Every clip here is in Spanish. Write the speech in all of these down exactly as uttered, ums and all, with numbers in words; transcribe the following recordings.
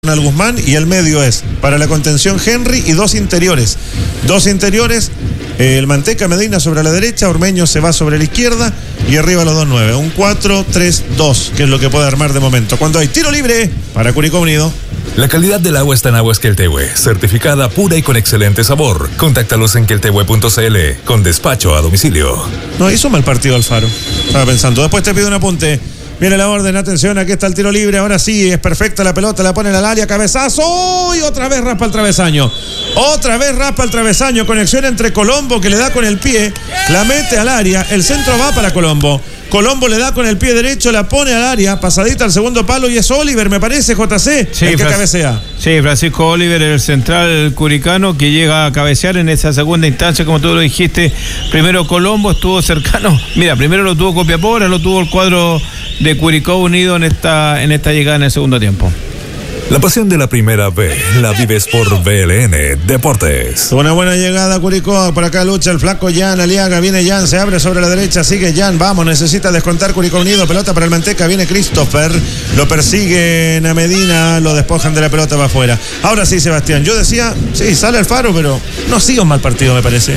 Ronald Guzmán, y el medio es para la contención Henry y dos interiores. Dos interiores, eh, el Manteca Medina sobre la derecha, Ormeño se va sobre la izquierda y arriba los dos nueve. Un cuatro tres dos, que es lo que puede armar de momento. Cuando hay tiro libre para Curicó Unido. La calidad del agua está en Aguas Queltehue, certificada pura y con excelente sabor. Contáctalos en queltehue punto c l, con despacho a domicilio. No hizo mal partido Alfaro, estaba pensando. Después te pido un apunte. Viene la orden, atención, aquí está el tiro libre, ahora sí, es perfecta la pelota, la pone en el área, cabezazo, y otra vez raspa el travesaño. Otra vez raspa el travesaño, conexión entre Colombo, que le da con el pie, la mete al área, el centro va para Colombo. Colombo le da con el pie derecho, la pone al área, pasadita al segundo palo, y es Oliver, me parece, J C, sí, el que Fran- cabecea. Sí, Francisco Oliver, el central curicano, que llega a cabecear en esa segunda instancia, como tú lo dijiste. Primero Colombo estuvo cercano, mira, primero lo tuvo Copiapó, ahora lo tuvo el cuadro de Curicó Unido en esta, en esta llegada en el segundo tiempo. La pasión de la primera B la vives por B L N Deportes. Una buena llegada Curicó, por acá lucha el flaco Jan Aliaga, viene Jan, se abre sobre la derecha, sigue Jan, vamos, necesita descontar Curicó Unido, pelota para el Manteca, viene Christopher, lo persiguen a Medina, lo despojan de la pelota, va afuera. Ahora sí, Sebastián, yo decía, sí, sale Alfaro, pero no ha sido un mal partido, me parece.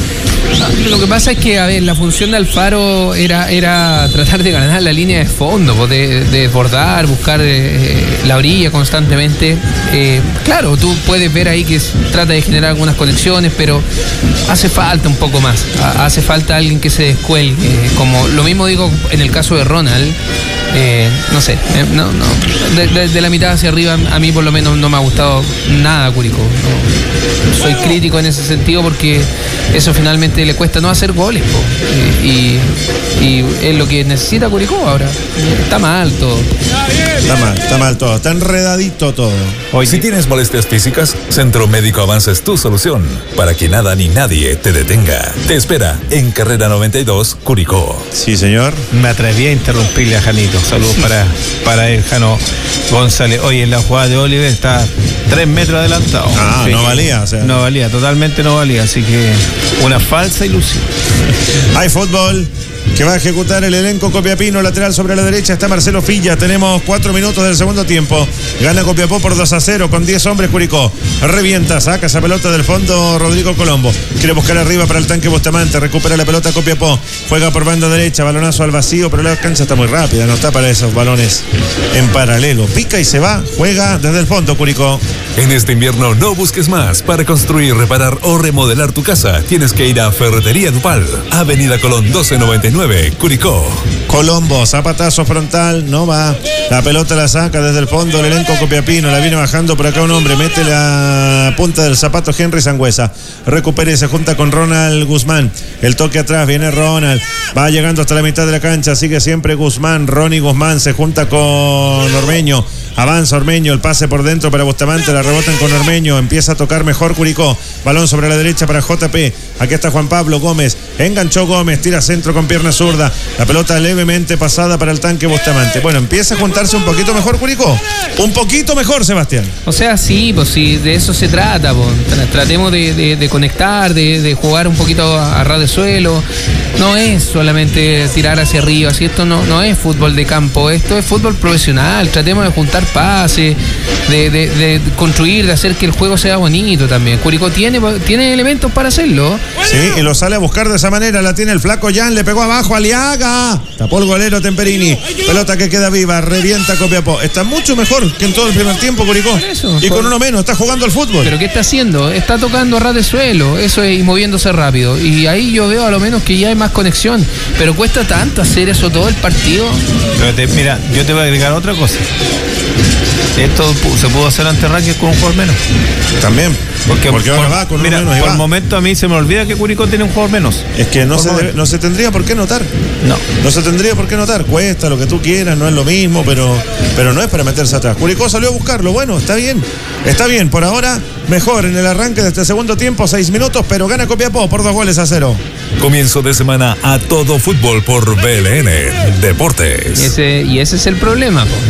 Lo que pasa es que, a ver, la función de Alfaro era, era tratar de ganar la línea de fondo, de, de desbordar, buscar eh, la orilla constantemente. Eh, claro, tú puedes ver ahí que trata de generar algunas conexiones, pero hace falta un poco más. Hace falta alguien que se descuelgue. Como lo mismo digo en el caso de Ronald. Eh, no sé, eh, no, no. De, de, de la mitad hacia arriba, a mí por lo menos no me ha gustado nada Curicó. No. Soy crítico en ese sentido porque eso finalmente le cuesta no hacer goles, po. Y, y es lo que necesita Curicó ahora. Está mal todo. Está mal, está mal todo, está enredadito todo. Hoy, si tienes molestias físicas, Centro Médico Avanza es tu solución para que nada ni nadie te detenga. Te espera en Carrera noventa y dos, Curicó. Sí, señor. Me atreví a interrumpirle a Janito. Saludos para, para el Jano González. Hoy en la jugada de Oliver está tres metros adelantado. Ah, sí, no valía, o sea. No valía, totalmente no valía. Así que una falsa ilusión. Hay fútbol que va a ejecutar el elenco Copiapino, lateral sobre la derecha está Marcelo Filla. Tenemos cuatro minutos del segundo tiempo. Gana Copiapó por dos a cero con diez hombres Curicó. Revienta, saca esa pelota del fondo Rodrigo Colombo. Quiere buscar arriba para el tanque Bustamante. Recupera la pelota Copiapó. Juega por banda derecha, balonazo al vacío, pero la cancha está muy rápida, no está para esos balones en paralelo. Pica y se va, juega desde el fondo Curicó. En este invierno no busques más. Para construir, reparar o remodelar tu casa, tienes que ir a Ferretería Dupal, Avenida Colón doce noventa y nueve, Curicó. Colombo, zapatazo frontal, no va. La pelota la saca desde el fondo el elenco Copiapino. La viene bajando por acá un hombre. Mete la punta del zapato Henry Sangüesa. Recupera y se junta con Ronald Guzmán. El toque atrás, viene Ronald. Va llegando hasta la mitad de la cancha. Sigue siempre Guzmán. Ronnie Guzmán se junta con Ormeño. Avanza Ormeño, el pase por dentro para Bustamante, la rebotan con Ormeño, empieza a tocar mejor Curicó, balón sobre la derecha para J P, aquí está Juan Pablo Gómez, enganchó Gómez, tira centro con pierna zurda, la pelota levemente pasada para el tanque Bustamante. Bueno, empieza a juntarse un poquito mejor Curicó, un poquito mejor, Sebastián. O sea, sí, pues sí, de eso se trata, pues. Tratemos de, de, de conectar, de, de jugar un poquito a, a ras de suelo. No es solamente tirar hacia arriba, así esto no, no es fútbol de campo, esto es fútbol profesional. Tratemos de juntar pases, de, de, de construir, de hacer que el juego sea bonito también. Curicó tiene, tiene elementos para hacerlo. Sí, y lo sale a buscar de esa manera, la tiene el flaco Jan, le pegó abajo a Aliaga, tapó el golero Temperini, pelota que queda viva, revienta Copiapó. Está mucho mejor que en todo el primer tiempo Curicó, Por eso, y por... con uno menos, está jugando al fútbol. Pero ¿qué está haciendo? Está tocando a ras de suelo, eso es, y moviéndose rápido. Y ahí yo veo a lo menos que ya hay más conexión, pero cuesta tanto hacer eso todo el partido. Pero te, mira, yo te voy a agregar otra cosa. Esto se pudo hacer ante Rangers con un jugador menos. También, porque, porque ahora por, va con mira, uno menos y por va. el momento a mí se me olvida que Curicó tiene un jugador menos. Es que no se, debe, no se tendría por qué notar. No. No se tendría por qué notar. Cuesta lo que tú quieras, no es lo mismo, pero, pero no es para meterse atrás. Curicó salió a buscarlo. Bueno, está bien. Está bien. Por ahora mejor en el arranque de este segundo tiempo, seis minutos, pero gana Copiapó por dos goles a cero. Comienzo de semana a todo fútbol por B L N Deportes. Y ese, y ese es el problema, po.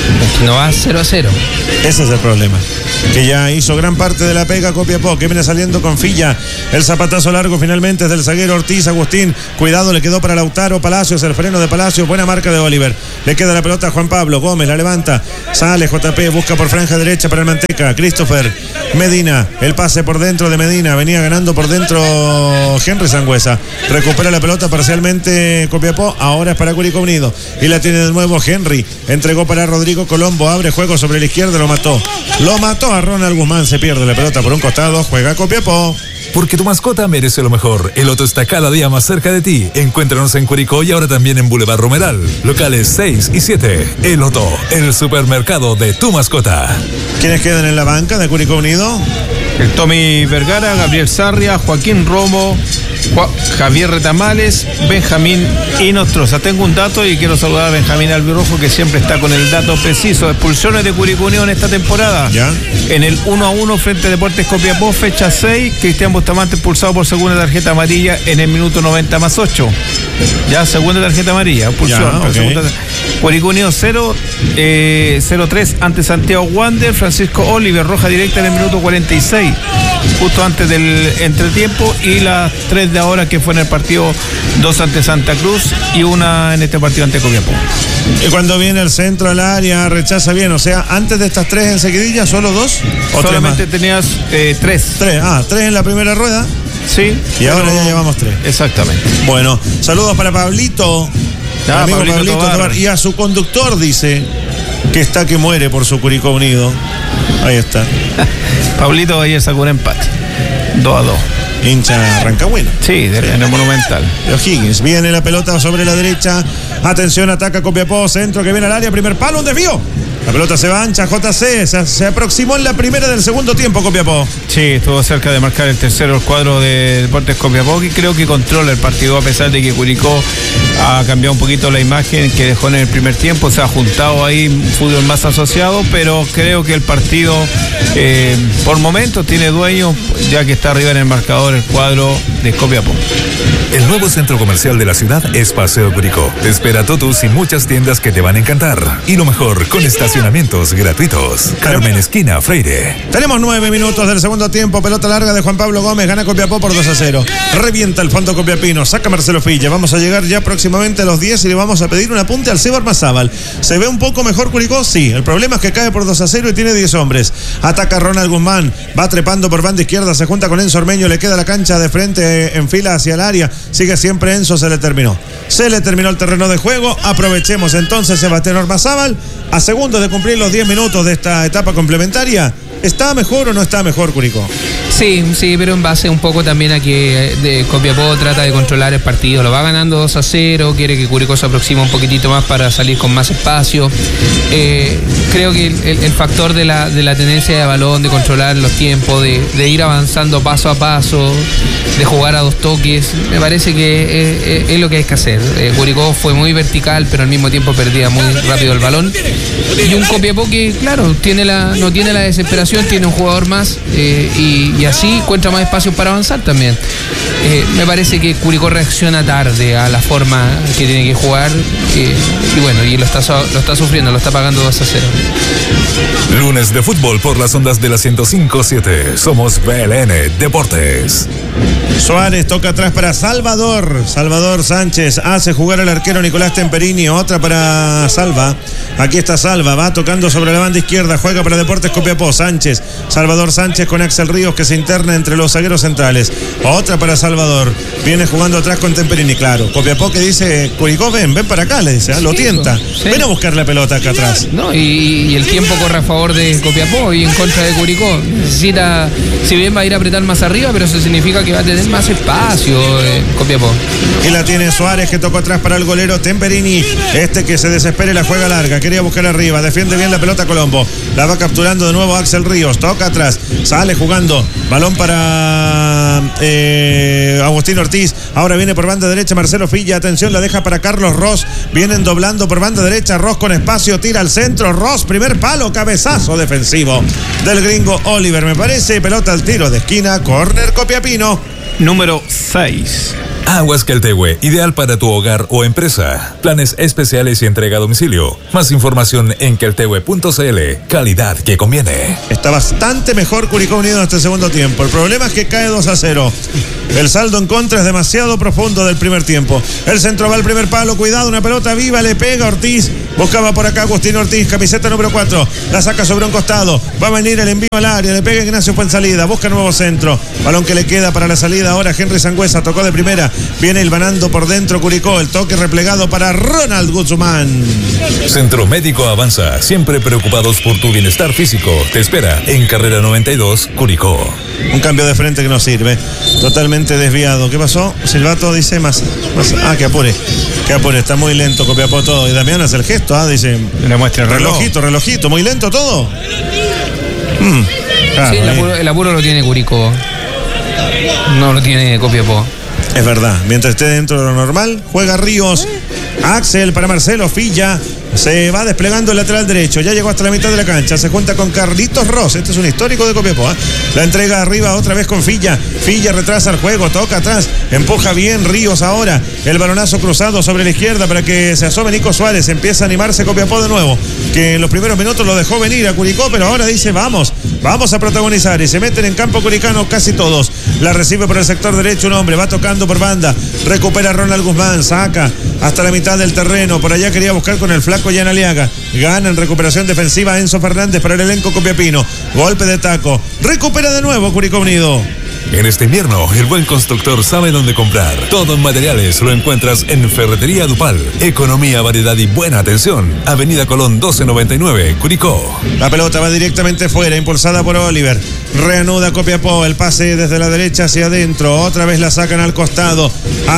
No va cero a cero. Ese es el problema. Que ya hizo gran parte de la pega Copiapó, que viene saliendo con Filla. El zapatazo largo finalmente es del zaguero Ortiz. Agustín, cuidado, le quedó para Lautaro Palacios, el freno de Palacios, buena marca de Oliver. Le queda la pelota a Juan Pablo Gómez, la levanta, sale J P, busca por franja derecha para el Manteca. Christopher Medina, el pase por dentro de Medina, venía ganando por dentro Henry Sangüesa. Recupera la pelota parcialmente Copiapó, ahora es para Curicó Unido. Y la tiene de nuevo Henry, entregó para Rodrigo Colombo, abre juego sobre la izquierda, lo mató. Lo mató a Ronald Guzmán, se pierde la pelota por un costado, juega Copiapó. Porque tu mascota merece lo mejor. El Loto está cada día más cerca de ti. Encuéntranos en Curicó y ahora también en Boulevard Romeral. Locales seis y siete. El Loto, el supermercado de tu mascota. ¿Quiénes quedan en la banca de Curicó Unido? El Tommy Vergara, Gabriel Sarria, Joaquín Romo, Ju- Javier Retamales, Benjamín Inostroza. Tengo un dato y quiero saludar a Benjamín Albirrojo, que siempre está con el dato preciso. Expulsiones de Curicó Unido en esta temporada. ¿Ya? En el uno a uno frente a Deportes Copiapó, fecha seis, Cristian Bustamante expulsado por segunda tarjeta amarilla en el minuto noventa más ocho. Ya, segunda tarjeta amarilla, expulsión. Ya, por ok. segunda- Curicó Unido cero, eh, cero tres ante Santiago Wander, Francisco Oliver, roja directa en el minuto cuarenta y seis, justo antes del entretiempo, y las tres de ahora que fue en el partido, dos ante Santa Cruz y una en este partido ante Copiapó. Y cuando viene el centro al área, rechaza bien, o sea, antes de estas tres en seguidilla, ¿solo dos? ¿O Solamente tres más? tenías eh, tres. Tres, ah, tres en la primera rueda. Sí. Y ahora pero- ya llevamos tres. Exactamente. Bueno, saludos para Pablito. Ah, amigo Pablito Pablito Tobar. Tobar. Y a su conductor dice que está que muere por su Curicó Unido. Ahí está. Pablito ayer sacó un empate. dos a dos. Hincha Rancagüino. Sí, de- en el Monumental. De O'Higgins. Viene la pelota sobre la derecha. Atención, ataca Copiapó. Centro que viene al área. Primer palo, un desvío. La pelota se va ancha. J C se, se aproximó en la primera del segundo tiempo Copiapó. Sí, estuvo cerca de marcar el tercero el cuadro de Deportes Copiapó, que creo que controla el partido, a pesar de que Curicó ha cambiado un poquito la imagen que dejó en el primer tiempo. Se ha juntado ahí un fútbol más asociado, pero creo que el partido eh, por momentos tiene dueño, ya que está arriba en el marcador el cuadro de Copiapó. El nuevo centro comercial de la ciudad es Paseo Curicó. Te espera Totus y muchas tiendas que te van a encantar. Y lo mejor, con estacionamientos gratuitos. Carmen Esquina Freire. Tenemos nueve minutos del segundo tiempo. Pelota larga de Juan Pablo Gómez. Gana Copiapó por dos a cero. Revienta el fondo Copiapino. Saca Marcelo Filla. Vamos a llegar ya próximamente a los diez y le vamos a pedir un apunte al Seba Armazábal. ¿Se ve un poco mejor Curicó? Sí. El problema es que cae por dos a cero y tiene diez hombres. Ataca Ronald Guzmán. Va trepando por banda izquierda. Se junta con Enzo Ormeño. Le queda la cancha de frente en fila hacia el área. Sigue siempre Enzo. Se le terminó. Se le terminó el terreno de juego. Aprovechemos entonces Sebastián Armazábal. A segundos de cumplir los diez minutos de esta etapa complementaria. ¿Está mejor o no está mejor Curicó? Sí, sí, pero en base un poco también a que de Copiapó trata de controlar el partido. Lo va ganando dos a cero, quiere que Curicó se aproxime un poquitito más para salir con más espacio. Eh, creo que el, el- el factor de la, de la tenencia de balón, de controlar los tiempos, de, de ir avanzando paso a paso, de jugar a dos toques, me parece que es, es- es lo que hay que hacer. Eh, Curicó fue muy vertical, pero al mismo tiempo perdía muy rápido el balón. Y un Copiapó que, claro, tiene la, no tiene la desesperación, tiene un jugador más eh, y, y así encuentra más espacios para avanzar también. Eh, me parece que Curicó reacciona tarde a la forma que tiene que jugar eh, y bueno, y lo está, lo está sufriendo, lo está pagando dos a cero. Lunes de fútbol por las ondas de la ciento cinco punto siete. Somos B L N Deportes. Suárez toca atrás para Salvador. Salvador Sánchez hace jugar al arquero Nicolás Temperini. Otra para Salva. Aquí está Salva. Va tocando sobre la banda izquierda. Juega para Deportes Copiapó. Sánchez. Salvador Sánchez con Axel Ríos que se interna entre los zagueros centrales. Otra para Salvador. Viene jugando atrás con Temperini. Claro. Copiapó que dice: Curicó, ven, ven para acá. Le dice. ¿eh? Lo Sí, tienta. sí. Ven a buscar la pelota acá atrás. No, y, y el tiempo corre a favor de Copiapó y en contra de Curicó. Necesita, si bien va a ir a apretar más arriba, pero eso significa que va a tener más espacio eh, Copiapó. Y la tiene Suárez que tocó atrás para el golero Temperini. Este que se desespera y la juega larga. Quería buscar arriba. Defiende bien la pelota Colombo. La va capturando de nuevo Axel Ríos. Toca atrás. Sale jugando Balón para eh, Agustín Ortiz. Ahora viene por banda derecha Marcelo Filla. Atención, la deja para Carlos Ross. Vienen doblando por banda derecha. Ross con espacio, tira al centro. Ross, primer palo, cabezazo defensivo del gringo Oliver, me parece. Pelota al tiro de esquina, córner Copiapino. Número seis. Aguas Queltehue, ideal para tu hogar o empresa. Planes especiales y entrega a domicilio. Más información en queltehue punto cl. Calidad que conviene. Está bastante mejor Curicó Unido en este segundo tiempo. El problema es que cae dos a cero. El saldo en contra es demasiado profundo del primer tiempo. El centro va al primer palo. Cuidado, una pelota viva. Le pega Ortiz. Buscaba por acá Agustín Ortiz, camiseta número cuatro. La saca sobre un costado. Va a venir el envío al área. Le pega Ignacio Fuensalida. Busca nuevo centro. Balón que le queda para la salida. Ahora Henry Sangüesa tocó de primera. Viene hilvanando por dentro Curicó. El toque replegado para Ronald Guzmán. Centro Médico Avanza. Siempre preocupados por tu bienestar físico. Te espera en Carrera noventa y dos, Curicó. Un cambio de frente que no sirve. Totalmente desviado. ¿Qué pasó? Silvato dice más. más ah, que apure. Que apure. Está muy lento Copiapó todo. Y Damián hace el gesto. Ah, dice. Le muestra el reloj. Relojito, relojito. Muy lento todo. Mm, claro, sí, el eh. apuro, el apuro lo tiene Curicó. No lo tiene Copiapó. Es verdad, mientras esté dentro de lo normal, juega Ríos. Axel para Marcelo Filla. Se va desplegando el lateral derecho. Ya llegó hasta la mitad de la cancha. Se junta con Carlitos Ross. Este es un histórico de Copiapó, ¿eh? La entrega arriba otra vez con Filla. Filla retrasa el juego. Toca atrás. Empuja bien Ríos ahora. El balonazo cruzado sobre la izquierda para que se asome Nico Suárez. Empieza a animarse Copiapó de nuevo. Que en los primeros minutos lo dejó venir a Curicó, pero ahora dice vamos. Vamos a protagonizar. Y se meten en campo curicano casi todos. La recibe por el sector derecho un hombre. Va tocando por banda. Recupera Ronald Guzmán. Saca hasta la mitad del terreno. Por allá quería buscar con el flaco Jan Aliaga. Gana en recuperación defensiva Enzo Fernández para el elenco copiapino. Golpe de taco. Recupera de nuevo Curicó Unido. En este invierno, el buen constructor sabe dónde comprar. Todo en materiales lo encuentras en Ferretería Dupal. Economía, variedad y buena atención. Avenida Colón doce noventa y nueve, Curicó. La pelota va directamente fuera, impulsada por Oliver. Reanuda Copiapó, el pase desde la derecha hacia adentro. Otra vez la sacan al costado.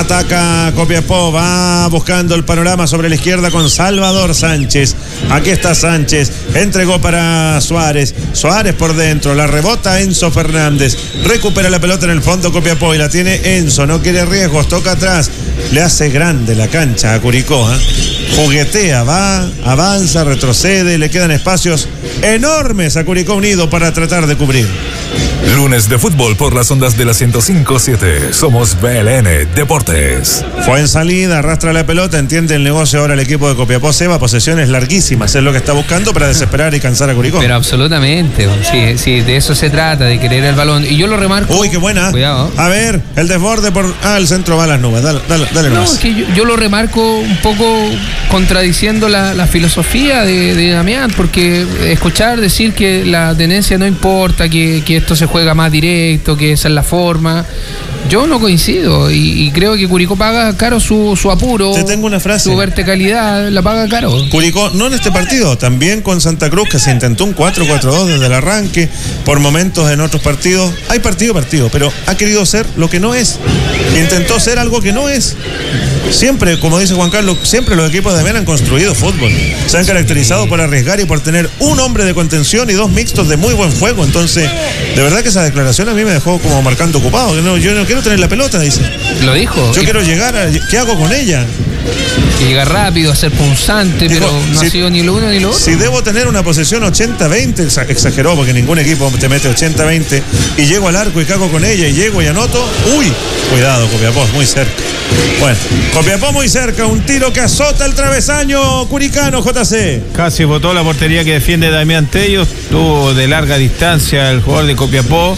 Ataca Copiapó, va buscando el panorama sobre la izquierda con Salvador Sánchez. Aquí está Sánchez. Entregó para Suárez. Suárez por dentro, la rebota Enzo Fernández. Recupera la pelota en el fondo Copiapó y la tiene Enzo, no quiere riesgos, toca atrás, le hace grande la cancha a Curicó, ¿eh? Juguetea, va, avanza, retrocede, le quedan espacios enormes a Curicó Unido para tratar de cubrir. Lunes de fútbol por las ondas de la ciento cinco punto siete. Somos B L N Deportes. Fue en salida, arrastra la pelota, entiende el negocio ahora el equipo de Copiapó. Seba, posesiones larguísimas, es lo que está buscando para desesperar y cansar a Curicó. Pero absolutamente, sí, sí, de eso se trata, de querer el balón. Y yo lo remarco. Uy, qué buena. Cuidado. A ver, el desborde por. Ah, el centro va a las nubes. Dale, dale, dale No, nomás. es que yo, yo lo remarco un poco contradiciendo la, la filosofía de, de Damián, porque escuchar decir que la tenencia no importa, que, que esto se juega más directo, que esa es la forma. Yo no coincido y, y creo que Curicó paga caro su, su apuro. Te tengo una frase. Su verticalidad la paga caro. Curicó, no en este partido, también con Santa Cruz, que se intentó un cuatro cuatro dos desde el arranque, por momentos en otros partidos. Hay partido, partido, pero ha querido ser lo que no es. Intentó ser algo que no es. Siempre, como dice Juan Carlos, siempre los equipos de Damián han construido fútbol. Se han caracterizado por arriesgar y por tener un hombre de contención y dos mixtos de muy buen juego. Entonces, de verdad que esa declaración a mí me dejó como marcando ocupado. Que no, yo no quiero tener la pelota, dice. Lo dijo. Yo quiero llegar a... ¿Qué hago con ella? Que llega rápido, a ser punzante, Dijo, pero no si, ha sido ni lo uno ni lo otro. Si debo tener una posesión ochenta veinte, exageró porque ningún equipo te mete ochenta veinte, y llego al arco y cago con ella y llego y anoto, uy, cuidado, Copiapó, muy cerca. Bueno, Copiapó muy cerca, un tiro que azota el travesaño curicano, J C. Casi botó la portería que defiende Damián Tello, tuvo de larga distancia el jugador de Copiapó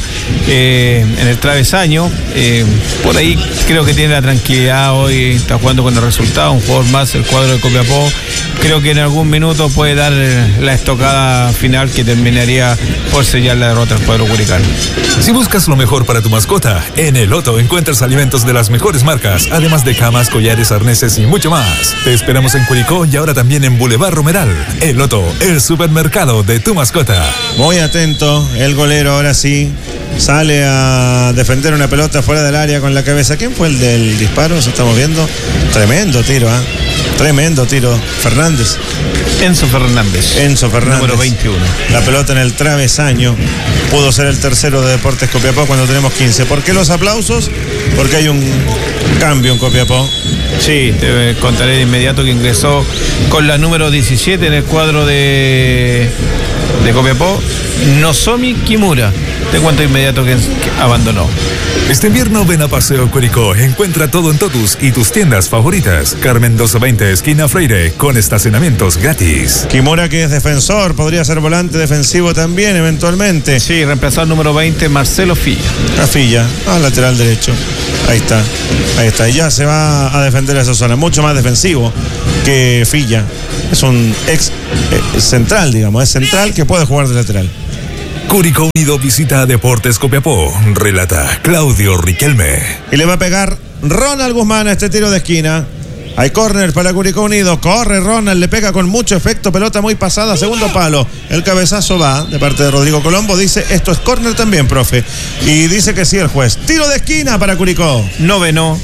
eh, en el travesaño. Eh, por ahí creo que tiene la tranquilidad hoy, está jugando con el resultado, un jugador más el cuadro de Copiapó. Creo que en algún minuto puede dar la estocada final que terminaría por sellar la derrota del cuadro curicano. Si buscas lo mejor para tu mascota, en El Loto encuentras alimentos de las mejores marcas, además de camas, collares, arneses y mucho más. Te esperamos en Curicó y ahora también en Boulevard Romeral. El Loto, el supermercado de tu mascota. Muy atento, el golero ahora sí sale a defender una pelota fuera del área con la cabeza. ¿Quién fue el del disparo? Eso estamos viendo. Tremendo tiro, ¿eh? Tremendo tiro. Fernández. Enzo Fernández. Enzo Fernández. Número veintiuno. La pelota en el travesaño. Pudo ser el tercero de Deportes Copiapó cuando tenemos quince. ¿Por qué los aplausos? Porque hay un cambio en Copiapó. Sí, te contaré de inmediato que ingresó con la número diecisiete en el cuadro de, de Copiapó, Nozomi Kimura. Te cuento de inmediato que, que abandonó. Este invierno ven a Paseo Curicó. Encuentra todo en Totus y tus tiendas favoritas. Carmen doce veinte, esquina Freire, con estacionamientos gratis. Kimura, que es defensor, podría ser volante defensivo también eventualmente. Sí, reemplazó al número veinte, Marcelo Filla. A Filla, a lateral derecho. Ahí está, ahí está. Y ya se va a defender esa zona. Mucho más defensivo que Filla. Es un ex eh, central, digamos. Es central que puede jugar de lateral. Curicó Unido visita a Deportes Copiapó. Relata Claudio Riquelme. Y le va a pegar Ronald Guzmán a este tiro de esquina. Hay córner para Curicó Unido. Corre Ronald, le pega con mucho efecto. Pelota muy pasada, segundo palo. El cabezazo va de parte de Rodrigo Colombo. Dice, esto es córner también, profe. Y dice que sí el juez. Tiro de esquina para Curicó. Noveno.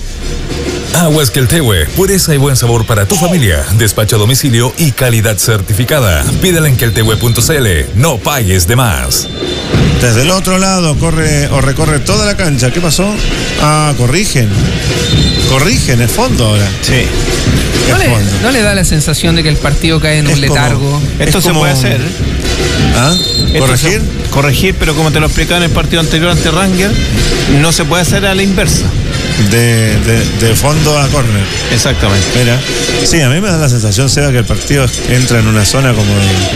Aguas Queltehue, pureza y buen sabor para tu familia. Despacho a domicilio y calidad certificada. Pídela en queltehue punto c l. No pagues de más. Desde el otro lado corre o recorre toda la cancha. ¿Qué pasó? Ah, corrigen. Corrigen, es fondo ahora. Sí. ¿No le, ¿No le da la sensación de que el partido cae en un Es letargo? como- Esto es se como- puede hacer. ¿Ah? Esto ¿Corregir? se- corregir, pero como te lo explicaba en el partido anterior ante Ranger, no se puede hacer a la inversa. De, de, de fondo a córner. Exactamente. Mira, sí, a mí me da la sensación, Seba, que el partido entra en una zona como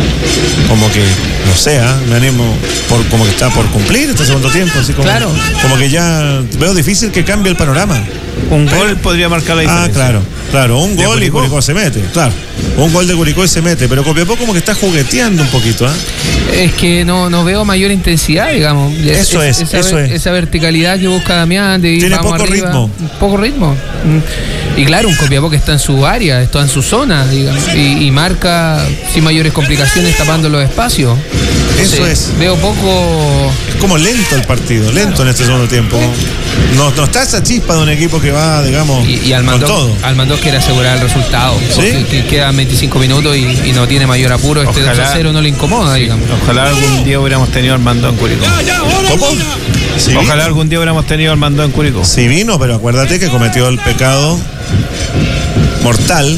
de, como que, no sé, ¿ah? me animo, por, como que está por cumplir este segundo tiempo, así como, Claro. como que ya veo difícil que cambie el panorama. Un Pero- gol podría marcar la diferencia. Ah, claro, claro, un ¿De gol y Curicó? Curicó se mete, claro, un gol de Curicó y se mete, pero Copiapó como que está jugueteando un poquito, ¿ah? Es que no, no veo mayor intensidad, digamos. Eso es, esa, eso ver- es. Esa verticalidad que busca Damián de ir Tiene vamos poco arriba. ritmo. Poco ritmo. Mm. Y claro, un Copiapó que está en su área, está en su zona, digamos, y, y marca sin mayores complicaciones tapando los espacios. Eso Entonces, es. Veo poco. Es como lento el partido, lento en este segundo tiempo. No, no está esa chispa de un equipo que va, digamos, Y, y al con Mandó, todo. al Mandó quiere asegurar el resultado. ¿Sí? Que, que quedan veinticinco minutos y, y no tiene mayor apuro. Este Ojalá. dos a cero no le incomoda, digamos. Ojalá algún día hubiéramos tenido al mando en Curicó. ¿Cómo? Sí. Ojalá algún día hubiéramos tenido al mando en Curicó. Sí vino, pero acuérdate que cometió el pecado mortal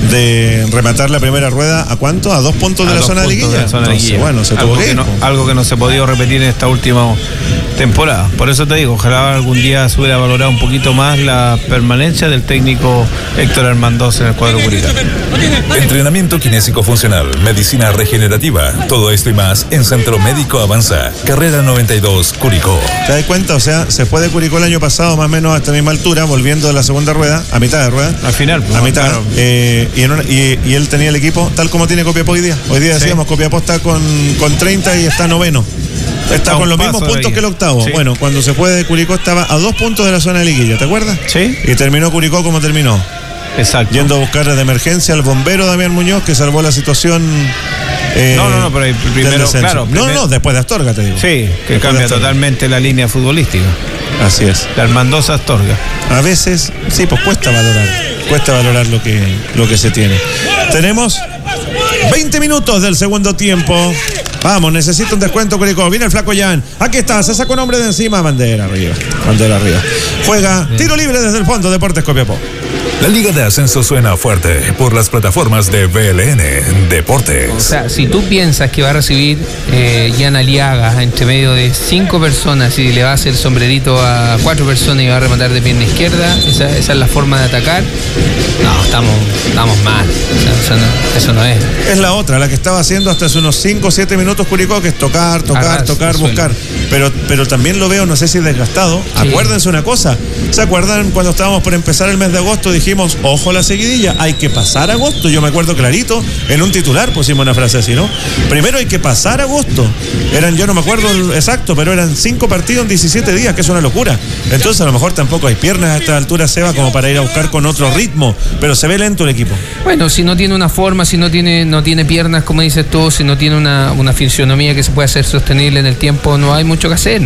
de rematar la primera rueda ¿a cuánto? A dos puntos de A la dos zona de puntos liguilla. de la zona de Entonces, liguilla. bueno, se algo tuvo que que ir. no, po. algo que no se ha podido repetir en esta última temporada. Por eso te digo, ojalá algún día se hubiera valorado un poquito más la permanencia del técnico Héctor Armandoz en el cuadro curicano. Entrenamiento kinésico funcional, medicina regenerativa, todo esto y más en Centro Médico Avanza, carrera noventa y dos, Curicó. ¿Te das cuenta? O sea, se fue de Curicó el año pasado más o menos a esta misma altura, volviendo de la segunda rueda, a mitad de rueda. Al final, pues, A mitad. claro. Eh, y, en una- y- y él tenía el equipo tal como tiene Copiapó hoy día. Hoy día Sí. decíamos, Copiapó está con, con treinta y está noveno. Está, Está con un los paso mismos de puntos ahí. que el octavo. Sí. Bueno, cuando se fue de Curicó estaba a dos puntos de la zona de liguilla, ¿te acuerdas? Sí. Y terminó Curicó como terminó. Exacto. Yendo a buscar de emergencia al bombero Damián Muñoz, que salvó la situación. eh, No, no, no, pero del primero, descenso. claro, No, primero- no, después de Astorga, te digo. Sí, que Después de cambia Astorga. totalmente la línea futbolística. Así es. La Armandoza Astorga. A veces, sí, pues cuesta valorar. Cuesta valorar lo que, lo que se tiene. Tenemos veinte minutos del segundo tiempo. Vamos, necesito un descuento, Curicó. Viene el flaco Jan. Aquí está, se sacó un hombre de encima. Bandera arriba. Bandera arriba. Juega tiro libre desde el fondo, Deportes Copiapó. La Liga de Ascenso suena fuerte por las plataformas de B L N Deportes. O sea, si tú piensas que va a recibir eh, Jan Aliaga entre medio de cinco personas y le va a hacer sombrerito a cuatro personas y va a rematar de pierna izquierda, esa, esa es la forma de atacar. No, estamos, estamos mal. O sea, eso, no, eso no es. Es la otra, la que estaba haciendo hasta hace unos cinco o siete minutos Curicó, que es tocar, tocar, Arras, tocar, el suelo. buscar. Pero, pero también lo veo, no sé si desgastado. Sí. Acuérdense una cosa. ¿Se acuerdan cuando estábamos por empezar el mes de agosto? Dijimos, ojo a la seguidilla, hay que pasar agosto. Yo me acuerdo clarito, en un titular pusimos una frase así, ¿no? Primero hay que pasar agosto. Eran, yo no me acuerdo el exacto, pero eran cinco partidos en diecisiete días, que es una locura. Entonces a lo mejor tampoco hay piernas a esta altura, Seba, como para ir a buscar con otro ritmo. Pero se ve lento el equipo. Bueno, si no tiene una forma, si no tiene, no tiene piernas, como dices tú, si no tiene una, una fisionomía que se pueda hacer sostenible en el tiempo, no hay mucho que hacer, ¿no?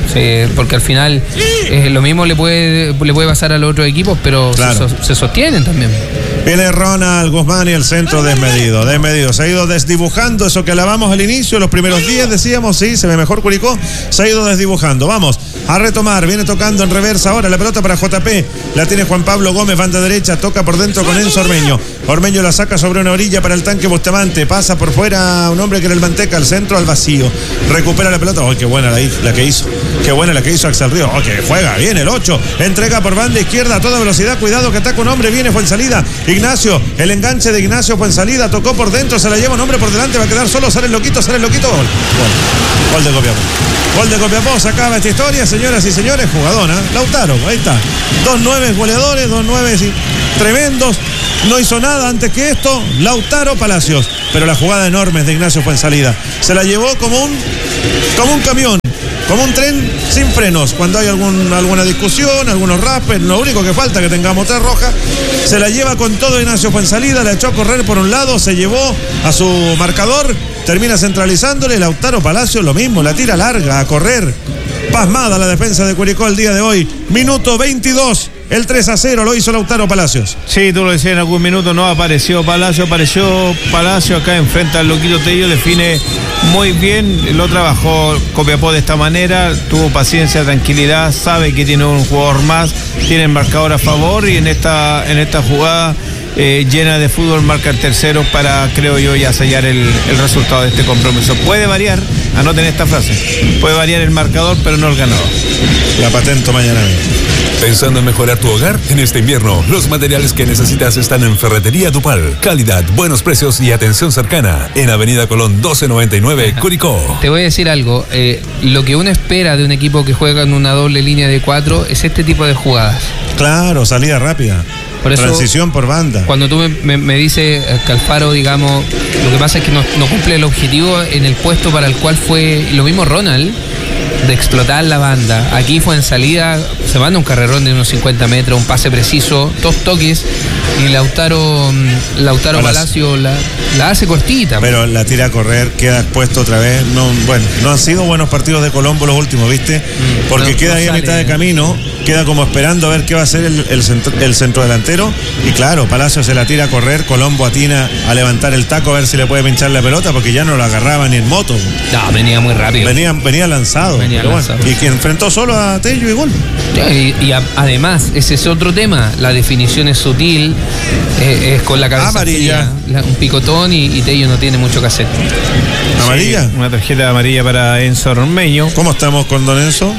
sí, porque al final eh, lo mismo le puede le puede pasar a los otros equipos, pero claro. se, se sostienen también. Viene Ronald Guzmán y el centro desmedido, desmedido. Se ha ido desdibujando eso que alabamos al inicio, los primeros días decíamos, sí, se ve mejor Curicó, se ha ido desdibujando. Vamos a retomar, viene tocando en reversa ahora la pelota para J P, la tiene Juan Pablo Gómez, banda derecha, toca por dentro con Enzo Ormeño. Ormeño la saca sobre una orilla para el tanque Bustamante, pasa por fuera un hombre que era el Manteca, al centro, al vacío. Recupera la pelota, ¡oh, qué buena la, la que hizo! ¡Qué buena la que hizo Axel Río! ¡Oh, que juega! Viene el ocho, entrega por banda izquierda a toda velocidad, cuidado que ataca un hombre, viene, fue en salida. Ignacio, el enganche de Ignacio fue en salida, tocó por dentro, se la lleva un hombre por delante, va a quedar solo, sale el loquito, sale el loquito, gol. Gol, gol de Copiapó. Gol de Copiapó, se acaba esta historia, señoras y señores, jugadona. Lautaro, ahí está. Dos nueve goleadores, dos nueve tremendos. No hizo nada antes que esto, Lautaro Palacios. Pero la jugada enorme es de Ignacio fue en salida. Se la llevó como un, como un camión, como un tren sin frenos. Cuando hay algún, alguna discusión, algunos raspes, lo único que falta es que tengamos tres rojas. Se la lleva con todo Ignacio fue en salida, la echó a correr por un lado, se llevó a su marcador, termina centralizándole. Lautaro Palacios lo mismo, la tira larga a correr. Pasmada la defensa de Curicó el día de hoy. Minuto veintidós. El tres a cero lo hizo Lautaro Palacios. Sí, tú lo decías en algún minuto, no apareció Palacio, apareció Palacio acá enfrente al loquito Tello, define muy bien, lo trabajó Copiapó de esta manera, tuvo paciencia, tranquilidad, sabe que tiene un jugador más, tiene el marcador a favor y en esta, en esta jugada eh, llena de fútbol marca el tercero para, creo yo, ya sellar el, el resultado de este compromiso. Puede variar, anoten esta frase, puede variar el marcador, pero no el ganador. La patento mañana. ¿Pensando en mejorar tu hogar? En este invierno, los materiales que necesitas están en Ferretería Dupal. Calidad, buenos precios y atención cercana. En Avenida Colón doce noventa y nueve, Curicó. Te voy a decir algo. Eh, lo que uno espera de un equipo que juega en una doble línea de cuatro es este tipo de jugadas. Claro, salida rápida. Por eso, transición por banda. Cuando tú me, me, me dices que Alfaro, digamos, lo que pasa es que no, no cumple el objetivo en el puesto para el cual fue lo mismo Ronald, de explotar la banda. Aquí fue en salida, se manda un carrerón de unos cincuenta metros, un pase preciso, dos toques, y Lautaro Lautaro Palacio, Palacio la, la hace cortita. Pero la tira a correr, queda expuesto otra vez. No, bueno, no han sido buenos partidos de Colombo los últimos, ¿viste? Mm, Porque no, queda no ahí sale, a mitad de camino, queda como esperando a ver qué va a hacer el, el, centro, el centro delantero. Y claro, Palacio se la tira a correr, Colombo atina a levantar el taco a ver si le puede pinchar la pelota, porque ya no lo agarraba ni en moto. No, venía muy rápido. Venía, venía lanzado. Venía pero lanzado. Bueno, y que enfrentó solo a Tello y gol. Y, y a, además, ese es otro tema, la definición es sutil, eh, es con la cabeza amarilla, fría, un picotón y, y Tello no tiene mucho que hacer. ¿Amarilla? Sí, una tarjeta amarilla para Enzo Ormeño. ¿Cómo estamos con don Enzo?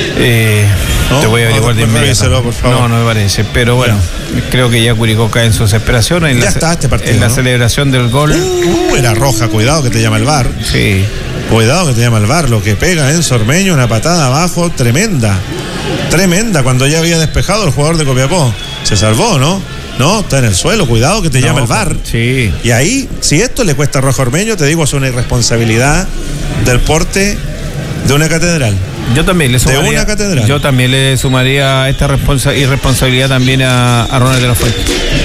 Eh, ¿No? Te voy a averiguar de inmediato. Por favor. No, no me parece, pero bueno, bueno, creo que ya Curicó cae en su desesperación en, ya la, está este partido, en la ¿no? celebración del gol. Uh, era roja, cuidado que te llama el V A R. Sí. Cuidado que te llama el V A R, lo que pega Enzo Ormeño, una patada abajo tremenda, tremenda, cuando ya había despejado el jugador de Copiapó. Se salvó, ¿no? No, está en el suelo, cuidado que te no, llama el V A R. Sí. Y ahí, si esto le cuesta roja a Ormeño, te digo, es una irresponsabilidad del porte de una catedral. Yo también le sumaría, de una catedral. Yo también le sumaría esta responsa, irresponsabilidad también a, a Ronald de la Fuente.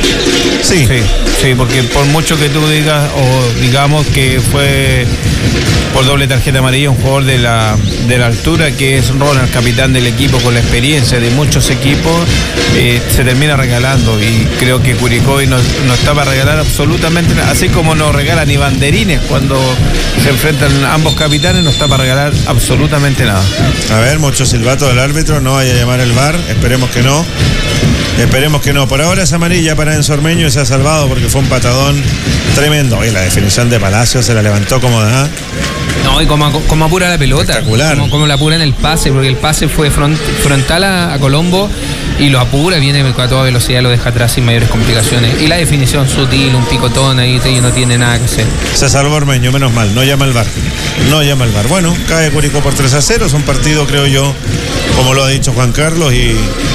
Sí. sí. Sí, porque por mucho que tú digas, o digamos que fue por doble tarjeta amarilla un jugador de la, de la altura que es Ronald, capitán del equipo, con la experiencia de muchos equipos, eh, se termina regalando. Y creo que Curicó no, no está para regalar absolutamente nada. Así como no regala ni banderines cuando se enfrentan ambos capitanes, no está para regalar absolutamente nada. A ver, mucho silbato del árbitro, no vaya a llamar el V A R, esperemos que no. Esperemos que no. Por ahora es amarilla para Enzo Ormeño y se ha salvado porque fue un patadón tremendo. Oye, la definición de Palacio se la levantó como da. No, y como, como apura la pelota. Espectacular. Como, como la apura en el pase, porque el pase fue front, frontal a, a Colombo y lo apura, viene a toda velocidad, lo deja atrás sin mayores complicaciones. Y la definición sutil, un picotón ahí, y no tiene nada que hacer. Se salvó Ormeño, menos mal, no llama el V A R. No llama el V A R. Bueno, cae Curicó por tres a cero. Es un partido, creo yo, como lo ha dicho Juan Carlos, y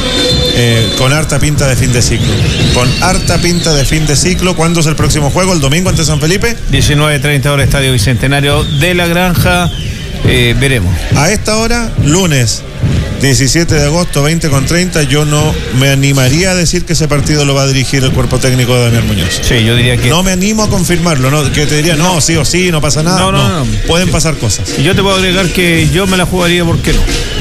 eh, con harta pinta de fin de ciclo. Con harta pinta de fin de ciclo. ¿Cuándo es el próximo juego? ¿El domingo ante San Felipe? diecinueve treinta horas, Estadio Bicentenario de la Granja. Eh, veremos. A esta hora, lunes diecisiete de agosto, veinte con treinta, yo no me animaría a decir que ese partido lo va a dirigir el cuerpo técnico de Damián Muñoz. Sí, yo diría que... No me animo a confirmarlo, ¿no? Que te diría, no, sí o sí, no pasa nada. No, no, no. no. Pueden pasar cosas. Y yo te puedo agregar que yo me la jugaría, ¿por qué no?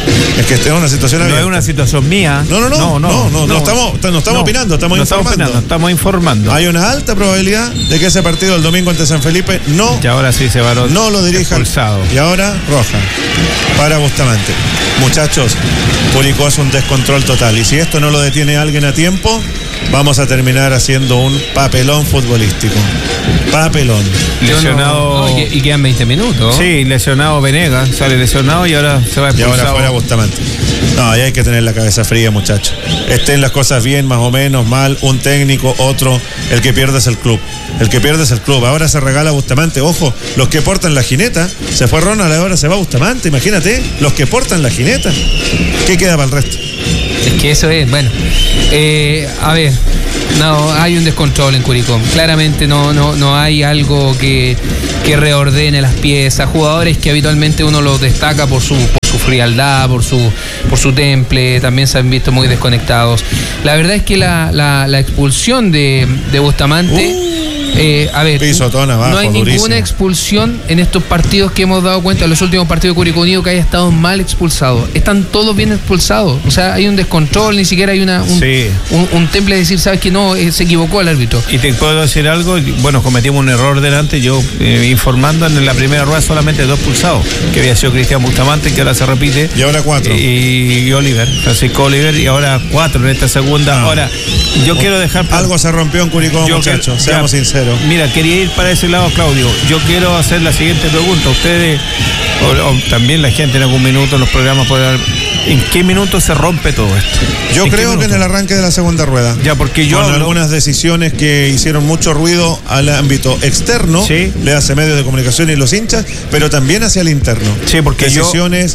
Es que esta es una situación No abierta. es una situación mía. No, no, no, no, no, no, no estamos, no estamos no, opinando, estamos no informando. Estamos, opinando, estamos informando. Hay una alta probabilidad de que ese partido del domingo ante San Felipe no, Y ahora sí se va no lo dirijan. expulsado. Y ahora roja para Bustamante. Muchachos, Curicó es un descontrol total. Y si esto no lo detiene alguien a tiempo, vamos a terminar haciendo un papelón futbolístico. Papelón. Lesionado. No, no, y, y quedan veinte minutos. Sí, lesionado Venegas, sale lesionado y ahora se va Y expulsado. ahora fuera Bustamante. No, ahí hay que tener la cabeza fría, muchachos. Estén las cosas bien, más o menos, mal, un técnico, otro. El que pierde es el club. El que pierde es el club. Ahora se regala Bustamante. Ojo, los que portan la jineta. Se fue Ronald, ahora se va Bustamante. Imagínate, los que portan la jineta. ¿Qué queda para el resto? Es que eso es, bueno. Eh, a ver, no, hay un descontrol en Curicó. Claramente no, no, no hay algo que, que reordene las piezas. Jugadores que habitualmente uno los destaca por su, por su frialdad, por su, por su temple, también se han visto muy desconectados. La verdad es que la, la, la expulsión de, de Bustamante. Uh. Eh, a ver, Pisotón abajo, no hay durísimo. ninguna expulsión en estos partidos que hemos dado cuenta, en los últimos partidos de Curicó Unido, que haya estado mal expulsado. Están todos bien expulsados. O sea, hay un descontrol, ni siquiera hay una un, Sí. un, un temple de decir, sabes que no, eh, se equivocó el árbitro. Y te puedo decir algo, bueno, cometimos un error delante, yo eh, informando en la primera rueda solamente dos expulsados, que había sido Cristian Bustamante, que ahora se repite. Y ahora cuatro. Y, y Oliver, Francisco Oliver, y ahora cuatro en esta segunda. Ah. Ahora, yo quiero dejar... Algo se rompió en Curicó, Yo muchachos, quiero- seamos ya, sinceros. Mira, quería ir para ese lado, Claudio. Yo quiero hacer la siguiente pregunta. Ustedes, o, o también la gente en algún minuto en los programas puede dar, ¿en qué minuto se rompe todo esto? Yo ¿En qué creo que en minuto? el arranque de la segunda rueda. Ya, porque yo con hablo- algunas decisiones que hicieron mucho ruido al ámbito externo, Sí. le hace medios de comunicación y los hinchas, pero también hacia el interno. Sí, porque yo- decisiones,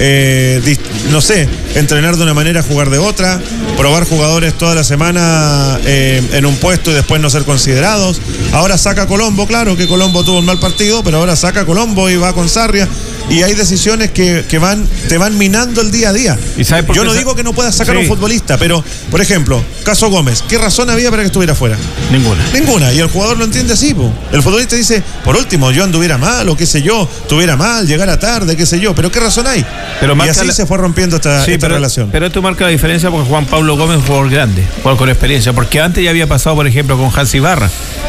eh, dis- no sé, entrenar de una manera, jugar de otra, probar jugadores toda la semana eh, en un puesto y después no ser considerados. Ahora saca a Colombo, claro que Colombo tuvo un mal partido, pero ahora saca a Colombo y va con Sarria. Y hay decisiones que, que van, te van minando el día a día. ¿Y sabe por Yo qué no sa- digo que no puedas sacar a Sí. un futbolista, pero, por ejemplo, caso Gómez, ¿qué razón había para que estuviera fuera? Ninguna. Ninguna, y el jugador lo entiende así, po. El futbolista dice, por último, yo anduviera mal, o qué sé yo, estuviera mal, llegara tarde, qué sé yo, pero ¿qué razón hay? Pero y marca así la- se fue rompiendo esta, Sí, esta pero, relación. pero esto marca la diferencia porque Juan Pablo Gómez es un jugador grande, jugador con experiencia, porque antes ya había pasado, por ejemplo, con Hansi Barra.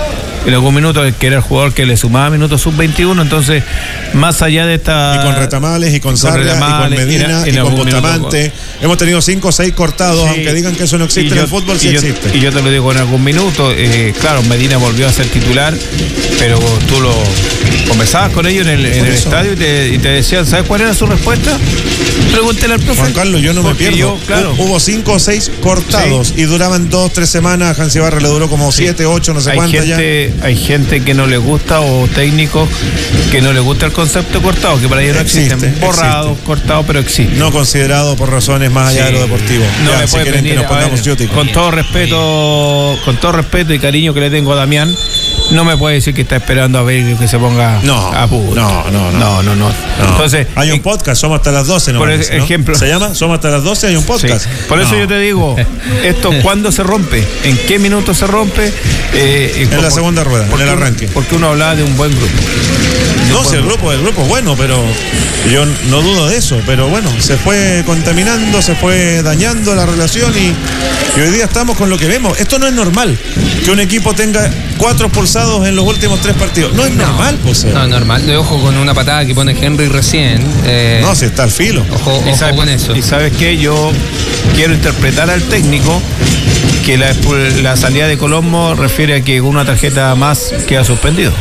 En algún minuto, que era el jugador que le sumaba minutos sub veintiuno, entonces, más allá de esta... Y con Retamales, y con y con Sarria, y con Retamales, Medina, era- en y con algún minuto- Bustamante. Hemos tenido cinco o seis cortados, Sí. aunque digan que eso no existe Y en yo- el fútbol, sí y yo, existe. Y yo te lo digo en algún minuto, eh, claro, Medina volvió a ser titular, pero tú lo conversabas con ellos en el, en Por el eso. estadio y te, y te decían, ¿sabes cuál era su respuesta? Pregúntele al profe. Juan Carlos, yo no me Porque pierdo. yo, claro. Hu- Hubo cinco o seis cortados y duraban dos, tres semanas. Hansi Barra le duró como siete, ocho, no sé hay cuántas ya. gente, hay gente que no le gusta, o técnicos que no le gusta el concepto cortado, que para ellos no Existe, existen. Borrado, existe. cortado, pero existe. No considerado por razones más allá Sí. de lo deportivo. No Ya, me si puede quieren venir, que nos a ver, pongamos yúticos. con todo respeto, con todo respeto y cariño que le tengo a Damián, no me puede decir que está esperando a ver que se ponga No, a punto. no, no, no. no, no, no. No. Entonces, hay un en- podcast, somos hasta las doce, ¿no? Por Parece, ¿no? ejemplo. Se llama Somos hasta las doce, hay un sí. podcast. Por eso No. yo te digo, esto cuándo se rompe, en qué minuto se rompe. Eh, En la segunda rueda, en porque el uno- arranque. Porque uno hablaba de un buen grupo. De un No, buen si el grupo, el grupo es bueno, pero yo no dudo de eso. Pero bueno, se fue contaminando, se fue dañando la relación y, y hoy día estamos con lo que vemos. Esto no es normal, que un equipo tenga cuatro expulsados en los últimos tres partidos. No es normal, pues. No, normal. De ojo con una patada que pone Henry recién. eh, No, si está al filo. Ojo, Y ojo sabes, con eso. y sabes qué, yo quiero interpretar al técnico que la, la salida de Colombo refiere a que una tarjeta más queda suspendido.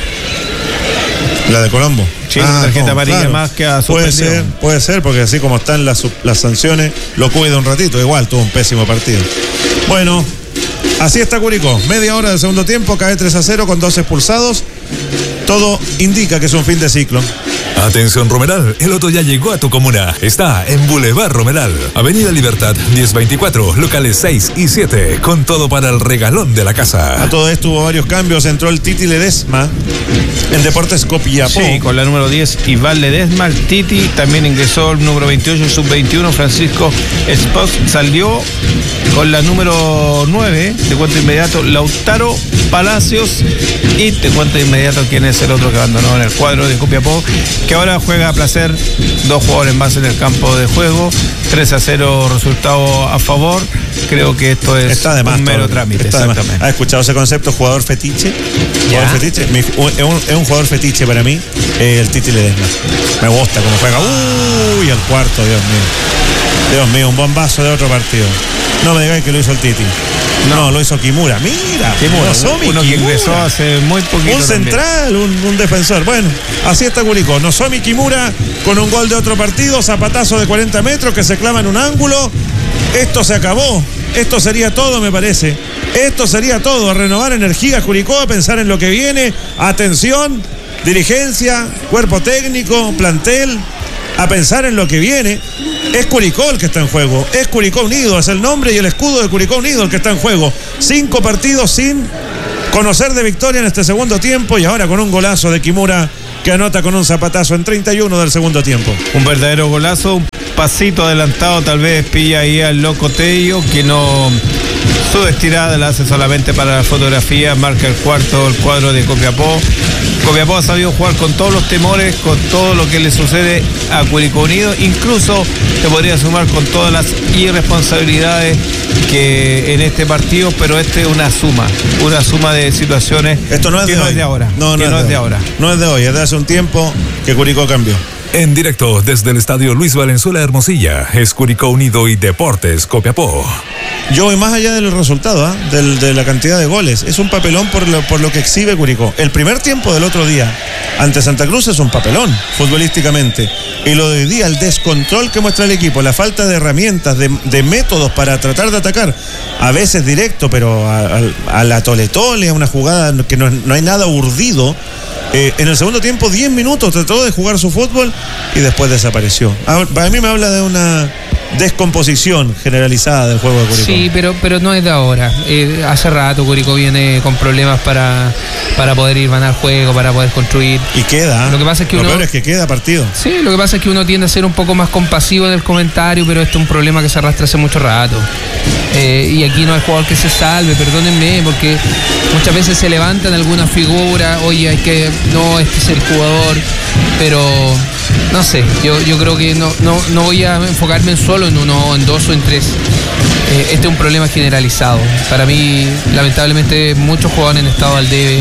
La de Colombo. Sí, una tarjeta amarilla más que ha Puede suspendido. ser, puede ser, porque así como están las, las sanciones, lo cuida un ratito. Igual, tuvo un pésimo partido. Bueno, así está Curicó. Media hora del segundo tiempo, cae tres a cero con dos expulsados. Todo indica que es un fin de ciclo. Atención Romeral, el Loto ya llegó a tu comuna. Está en Boulevard Romeral, Avenida Libertad diez veinticuatro, locales seis y siete, con todo para el regalón de la A casa. todo esto hubo varios cambios. Entró el Titi Ledesma en Deportes Copiapó. Sí, con la número diez, Iván Ledesma, el Titi, también ingresó el número veintiocho, sub veintiuno, Francisco Espos, salió con la número nueve, te cuento inmediato, Lautaro Palacios, y te cuento inmediato quién es el otro que abandonó en el cuadro de Copiapó, que ahora juega a placer, dos jugadores más en el campo de juego, tres a cero resultado a favor. Creo que esto es está de más, un mero todo. trámite. Está ¿Has escuchado ese concepto, jugador fetiche? Ya. ¿Jugador fetiche? Mi, un, es, un, es un jugador fetiche para mí, eh, el Titi Ledesma. Me gusta cómo juega. Uy, el cuarto, Dios mío. Dios mío, un bombazo de otro partido. No me digáis que lo hizo el Titi. No, no lo hizo Kimura. Mira, Kimura, Nozomi uno Kimura. que ingresó hace muy poquito. Un central, un, un defensor. Bueno, así está Curicó. Nozomi Kimura con un gol de otro partido, zapatazo de cuarenta metros que se clava en un ángulo. Esto se acabó. Esto sería todo, me parece. Esto sería todo. A renovar energías, Curicó, a pensar en lo que viene. Atención, dirigencia, cuerpo técnico, plantel. A pensar en lo que viene. Es Curicó el que está en juego. Es Curicó Unido. Es el nombre y el escudo de Curicó Unido el que está en juego. Cinco partidos sin conocer de victoria en este segundo tiempo. Y ahora con un golazo de Kimura que anota con un zapatazo en treinta y uno del segundo tiempo. Un verdadero golazo. Un pasito adelantado. Tal vez pilla ahí al Loco Tello, que no... Su estirada la hace solamente para la fotografía. Marca el cuarto, el cuadro de Copiapó. Copiapó ha sabido jugar con todos los temores, con todo lo que le sucede a Curicó Unido. Incluso te podría sumar con todas las irresponsabilidades que en este partido, pero este es una suma, una suma de situaciones. Esto no es que de no hoy. es de ahora. No, no, que es, no de es de hoy. ahora. No es de hoy, es de hace un tiempo que Curicó cambió. En directo desde el estadio Luis Valenzuela Hermosilla, es Curicó Unido y Deportes Copiapó. Yo voy más allá del resultado, ¿eh? Del, de la cantidad de goles. Es un papelón por lo, por lo que exhibe Curicó. El primer tiempo del otro día ante Santa Cruz es un papelón futbolísticamente. Y lo de hoy día, el descontrol que muestra el equipo, la falta de herramientas, de, de métodos para tratar de atacar, a veces directo, pero a, a, a la tole-tole, a una jugada que no, no hay nada urdido. Eh, en el segundo tiempo, diez minutos, trató de jugar su fútbol y después desapareció. A, para mí me habla de una descomposición generalizada del juego de Curicó. Sí, pero, pero no es de ahora. Eh, hace rato Curicó viene con problemas para, para poder ir ganar juego, para poder construir. Y queda. Lo que pasa es que lo uno, peor es que queda partido. Sí, lo que pasa es que uno tiende a ser un poco más compasivo en el comentario, pero esto es un problema que se arrastra hace mucho rato. Eh, y aquí no hay jugador que se salve, perdónenme, porque muchas veces se levantan algunas figuras, oye, hay que, no, este es el jugador, pero no sé, yo, yo creo que no, no, no voy a enfocarme en solo en uno, en dos o en tres. Eh, este es un problema generalizado. Para mí, lamentablemente, muchos jugadores en estado al debe.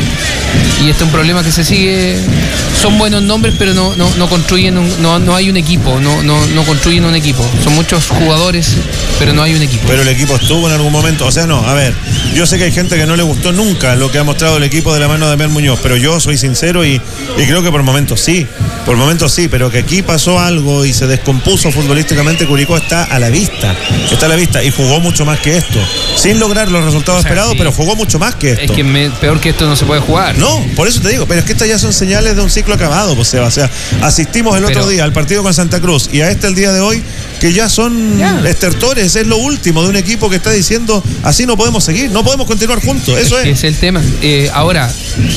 Y este es un problema que se sigue. Son buenos nombres, pero no, no, no construyen, un, no, no hay un equipo, no, no, no construyen un equipo. Son muchos jugadores, pero no hay un equipo. Pero el equipo estuvo en algún momento, o sea, no, a ver, yo sé que hay gente que no le gustó nunca lo que ha mostrado el equipo de la mano de Mel Muñoz, pero yo soy sincero y, y creo que por momentos sí, por momentos sí, pero que aquí pasó algo y se descompuso futbolísticamente. Curicó está a la vista, está a la vista y jugó mucho más que esto, sin lograr los resultados O sea, esperados, sí. pero jugó mucho más que esto. Es que me, peor que esto no se puede jugar. No, por eso te digo, pero es que estas ya son señales de un ciclo acabado, pues, Seba. O sea, asistimos el Pero, otro día al partido con Santa Cruz y a este el día de hoy, que ya son Ya. estertores, es lo último de un equipo que está diciendo así no podemos seguir, no podemos continuar juntos, eso Es, es. es el tema. Eh, ahora,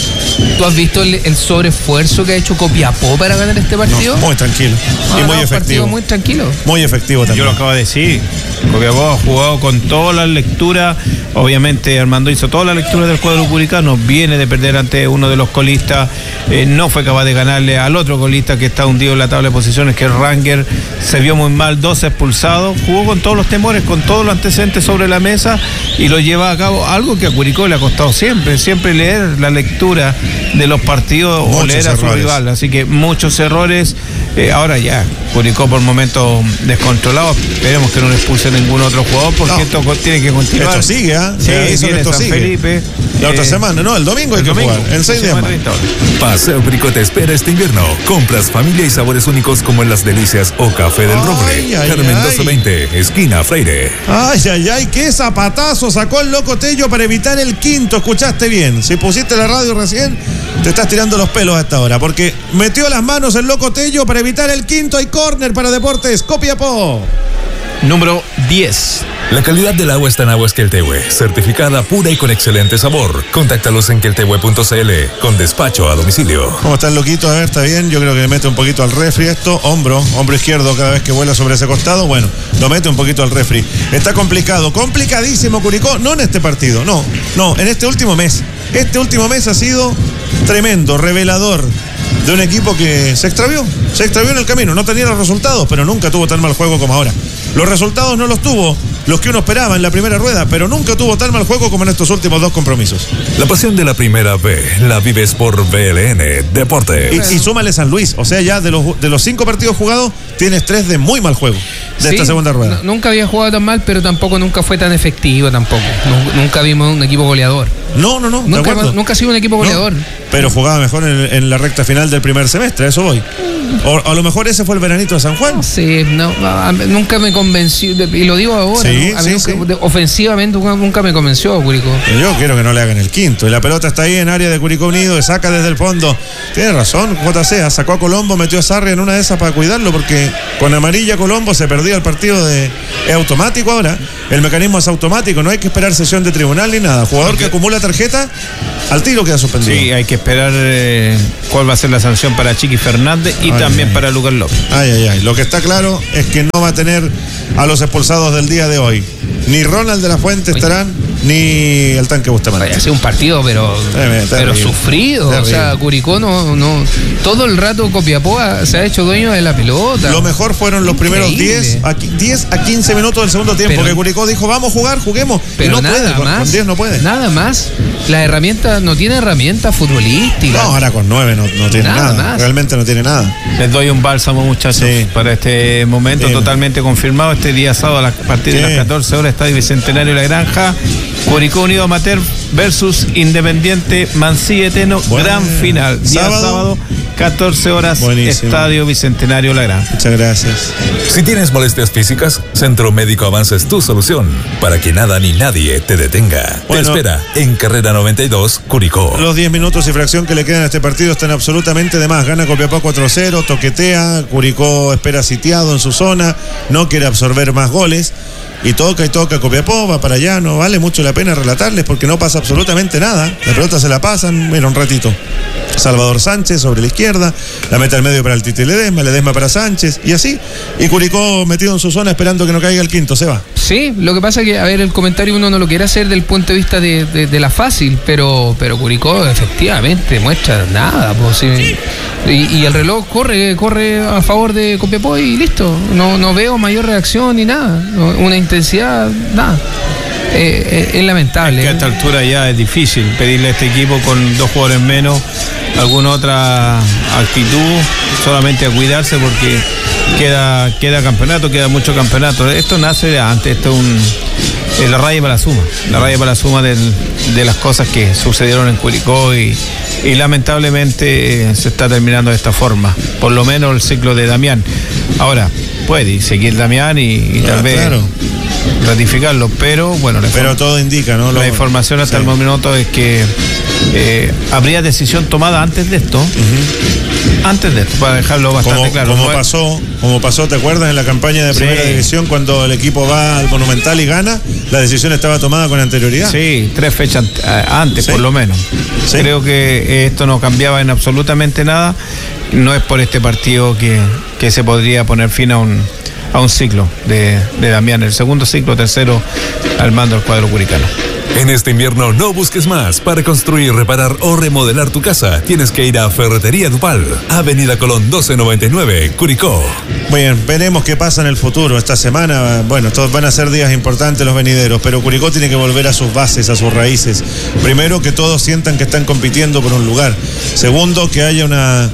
¿tú has visto el, el sobreesfuerzo que ha hecho Copiapó para ganar este partido? No, muy tranquilo No, y no, muy un partido efectivo. muy tranquilo. Muy efectivo Yo también. lo acabo de decir. Copiapó ha jugado con todas las lecturas. Obviamente Armando hizo toda la lectura del cuadro curicano. Viene de perder ante uno de los colistas. Eh, no fue capaz de ganarle al otro colista que está hundido en la tabla de posiciones, que es Ranger. Se vio muy mal, dos expulsados. Jugó con todos los temores, con todos los antecedentes sobre la mesa y lo lleva a cabo. Algo que a Curicó le ha costado siempre. Siempre leer la lectura de los partidos Muchos o leer a su errores. rival. Así que muchos errores. Eh, ahora ya, Curicó por momentos descontrolado. Esperemos que no le expulse ningún otro jugador porque No. esto co- tiene que continuar. Esto sigue, ¿ah? Sí, Ya hizo que viene esto San sigue. Felipe. La otra eh, semana, no, el domingo hay el que domingo, jugar, en seis días más. treinta horas. Paseo Curicó te espera este invierno. Compras, familia y sabores únicos como en Las Delicias o Café del Ay, Roble. ay, Carmen ay. doce veinte, esquina Freire. Ay, ay, ay, qué zapatazo sacó el Loco Tello para evitar el quinto. Escuchaste bien. Si pusiste la radio recién, te estás tirando los pelos a esta hora. Porque metió las manos el Loco Tello para evitar el quinto. Hay córner para Deportes Copiapó. Número diez. La calidad del agua está en Aguas Queltehue, certificada pura y con excelente sabor. Contáctalos en queltehue punto c l con despacho a domicilio. ¿Cómo está el Loquito? A ver, está bien. Yo creo que le mete un poquito al refri esto. Hombro, hombro izquierdo cada vez que vuela sobre ese costado. Bueno, lo mete un poquito al refri. Está complicado, complicadísimo Curicó. No en este partido, no, no, en este último mes. Este último mes ha sido tremendo, revelador. de un equipo que se extravió, se extravió en el camino, no tenía los resultados, pero nunca tuvo tan mal juego como ahora. Los resultados no los tuvo los que uno esperaba en la primera rueda, pero nunca tuvo tan mal juego como en estos últimos dos compromisos. La pasión de la primera B la vives por B L N Deporte. Y, y súmale San Luis, o sea, ya de los, de los cinco partidos jugados, tienes tres de muy mal juego de sí, esta segunda rueda. No, nunca había jugado tan mal, pero tampoco nunca fue tan efectivo tampoco. Nunca, nunca vimos un equipo goleador. No, no, no. Nunca, nunca ha sido un equipo goleador. No, pero jugaba mejor en, en la recta final del primer semestre, a eso voy. O a lo mejor ese fue el veranito de San Juan. Sí, no, nunca me convenció, y lo digo ahora, sí, ¿no? A mí sí, nunca, sí. ofensivamente nunca me convenció Curicó. Yo quiero que no le hagan el quinto. Y la pelota está ahí en área de Curicó Unido, saca desde el fondo. Tiene razón, J C, sacó a Colombo, metió a Sarri en una de esas para cuidarlo, porque con amarilla Colombo se perdía el partido de... Es automático ahora, el mecanismo es automático, no hay que esperar sesión de tribunal ni nada. Jugador que acumula tarjeta, al tiro queda suspendido. Sí, hay que esperar eh, cuál va a ser la sanción para Chiqui Fernández y ay, también ay. para Lucas López. Ay, ay, ay. Lo que está claro es que no va a tener a los expulsados del día de hoy. Ni Ronald de la Fuente estarán, ni el tanque Bustamante. Ha sido un partido, pero, Terrible, pero terrible. sufrido. Terrible. O sea, Curicó no, no. Todo el rato Copiapó se ha hecho dueño de la pelota. Lo mejor fueron los primeros diez a, diez a quince minutos del segundo tiempo, Pero- que Curicó dijo, vamos a jugar, juguemos. Pero y no nada puede, con- más. con diez no puede. Nada más. La herramienta no tiene herramientas futbolísticas. No, ahora con nueve no, no tiene Nada nada. más. Realmente no tiene nada. Les doy un bálsamo, muchachos, Sí. para este momento Sí. totalmente confirmado. Este día sábado a, la- a partir de Sí. las catorce horas, Estadio Bicentenario La Granja. Curicó Unido Amateur versus Independiente Mansilla Eteno, Bueno. gran final. Día Sábado. sábado, catorce horas, Buenísimo. Estadio Bicentenario La Granja. Muchas gracias. Si tienes molestias físicas, Centro Médico Avance es tu solución para que nada ni nadie te detenga. Bueno. Te espera en Carrera noventa y dos, Curicó. Los diez minutos y fracción que le quedan a este partido están absolutamente de más. Gana Copiapó cuatro cero, toquetea, Curicó espera sitiado en su zona, no quiere absorber más goles. Y toca y toca Copiapó, va para allá, no vale mucho la pena relatarles porque no pasa absolutamente nada. La pelota se la pasan, mira un ratito. Salvador Sánchez sobre la izquierda, la mete al medio para el Titi Ledesma, Ledesma para Sánchez, y así. Y Curicó metido en su zona esperando que no caiga el quinto, se va. Sí, lo que pasa es que, a ver, el comentario uno no lo quiere hacer del punto de vista de, de, de la fácil, pero, pero Curicó efectivamente muestra nada. Pues, sí. y, y el reloj corre, corre a favor de Copiapó y listo. No, no veo mayor reacción ni nada. No, una intensidad, nada. Eh, eh, es lamentable. Que a esta altura ya es difícil pedirle a este equipo con dos jugadores menos alguna otra actitud, solamente a cuidarse porque queda queda campeonato, queda mucho campeonato. Esto nace de antes, esto es un es la raya para la suma, la raya para la suma del, de las cosas que sucedieron en Curicó y, y lamentablemente eh, se está terminando de esta forma, por lo menos el ciclo de Damián. Ahora, puede seguir Damián y, y Claro, tal vez claro. ratificarlo, pero bueno, la Pero todo indica, ¿no? la Lo- información hasta sí. el momento es que eh, habría decisión tomada antes de esto, Ujú. antes de esto, para dejarlo bastante Como, claro. como No es- pasó, como pasó, ¿te acuerdas? En la campaña de Sí. primera división, cuando el equipo va al Monumental y gana, la decisión estaba tomada con anterioridad. Sí, tres fechas eh, antes, Sí. por lo menos. Sí. Creo que esto no cambiaba en absolutamente nada. No es por este partido que, que se podría poner fin a un, a un ciclo de, de Damián, el segundo ciclo, tercero al mando del cuadro curicano. En este invierno no busques más. Para construir, reparar o remodelar tu casa, tienes que ir a Ferretería Dupal, Avenida Colón doce noventa y nueve, Curicó. Bien, veremos qué pasa en el futuro. Esta semana, bueno, todos van a ser días importantes los venideros, pero Curicó tiene que volver a sus bases, a sus raíces. Primero, que todos sientan que están compitiendo por un lugar. Segundo, que haya una,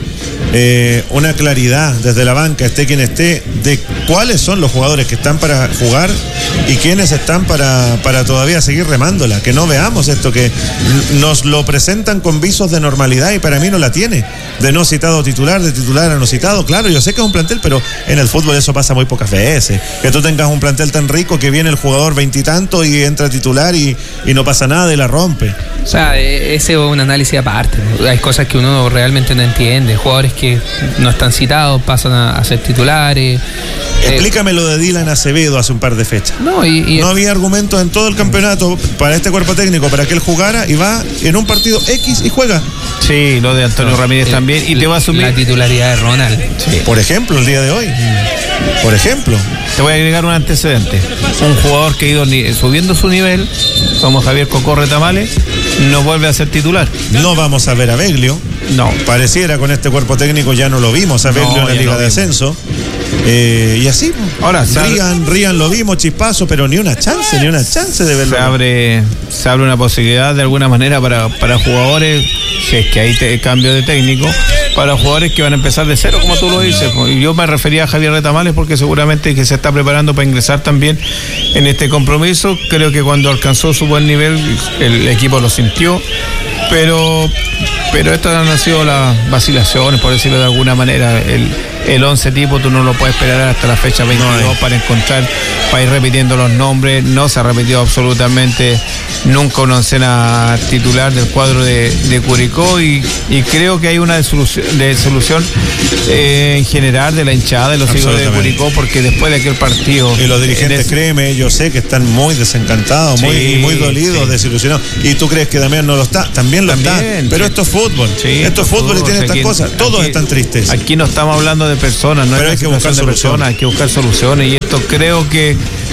eh, una claridad desde la banca, esté quien esté, de cuáles son los jugadores que están para jugar y quiénes están para, para todavía seguir remándola. Que no veamos esto, que nos lo presentan con visos de normalidad y para mí no la tiene. De no citado titular, de titular a no citado. Claro, yo sé que es un plantel, pero en el fútbol eso pasa muy pocas veces. Que tú tengas un plantel tan rico que viene el jugador veintitanto y entra titular y, y no pasa nada y la rompe. O sea, eh, ese es un análisis aparte. Hay cosas que uno realmente no entiende. Jugadores que no están citados pasan a, a ser titulares. Eh, Explícame lo de Dylan Acevedo hace un par de fechas. no, y, y- No había argumentos en todo el campeonato para este cuerpo técnico para que él jugara y va en un partido X y juega. Sí, lo de Antonio Ramírez eh, también. Y te va a asumir. la titularidad de Ronald. Sí. Por ejemplo, el día de hoy. Por ejemplo. Te voy a agregar un antecedente. Un jugador que ha ido ni- subiendo su nivel, como Javier Cocorre Tamales, no vuelve a ser titular. No vamos a ver a Beglio. No. Pareciera con este cuerpo técnico ya no lo vimos a verlo No, en la ya Liga no de vimos. Ascenso. Eh, y así, Ahora, se abre- Rían, Rían lo vimos, chispazo, pero ni una chance, ni una chance de verlo. Se abre, se abre una posibilidad de alguna manera para, para jugadores, si es que hay te, cambio de técnico, para jugadores que van a empezar de cero, como tú lo dices. Yo me refería a Javier Retamales porque seguramente que se está preparando para ingresar también en este compromiso. Creo que cuando alcanzó su buen nivel, el equipo lo sintió, pero, pero estas han sido las vacilaciones, por decirlo de alguna manera. El, el once tipo tú no lo puedes esperar hasta la fecha veintidós no para encontrar, para ir repitiendo los nombres. No se ha repetido absolutamente nunca una oncena titular del cuadro de, de Curicó, y, y creo que hay una solución, de solución eh, en general de la hinchada de los hijos de Curicó, porque después de aquel partido y los dirigentes, ese, créeme, yo sé que están muy desencantados, Sí, muy, muy dolidos, sí. desilusionados. Y tú crees que Damián no lo está, también lo También, está. Pero sí. esto es fútbol. Sí, esto es fútbol y tiene aquí- estas cosas. Todos aquí- están tristes. Aquí no estamos hablando de personas, no Pero es hay que una buscar situación de soluciones. personas, hay que buscar soluciones. Y esto creo que,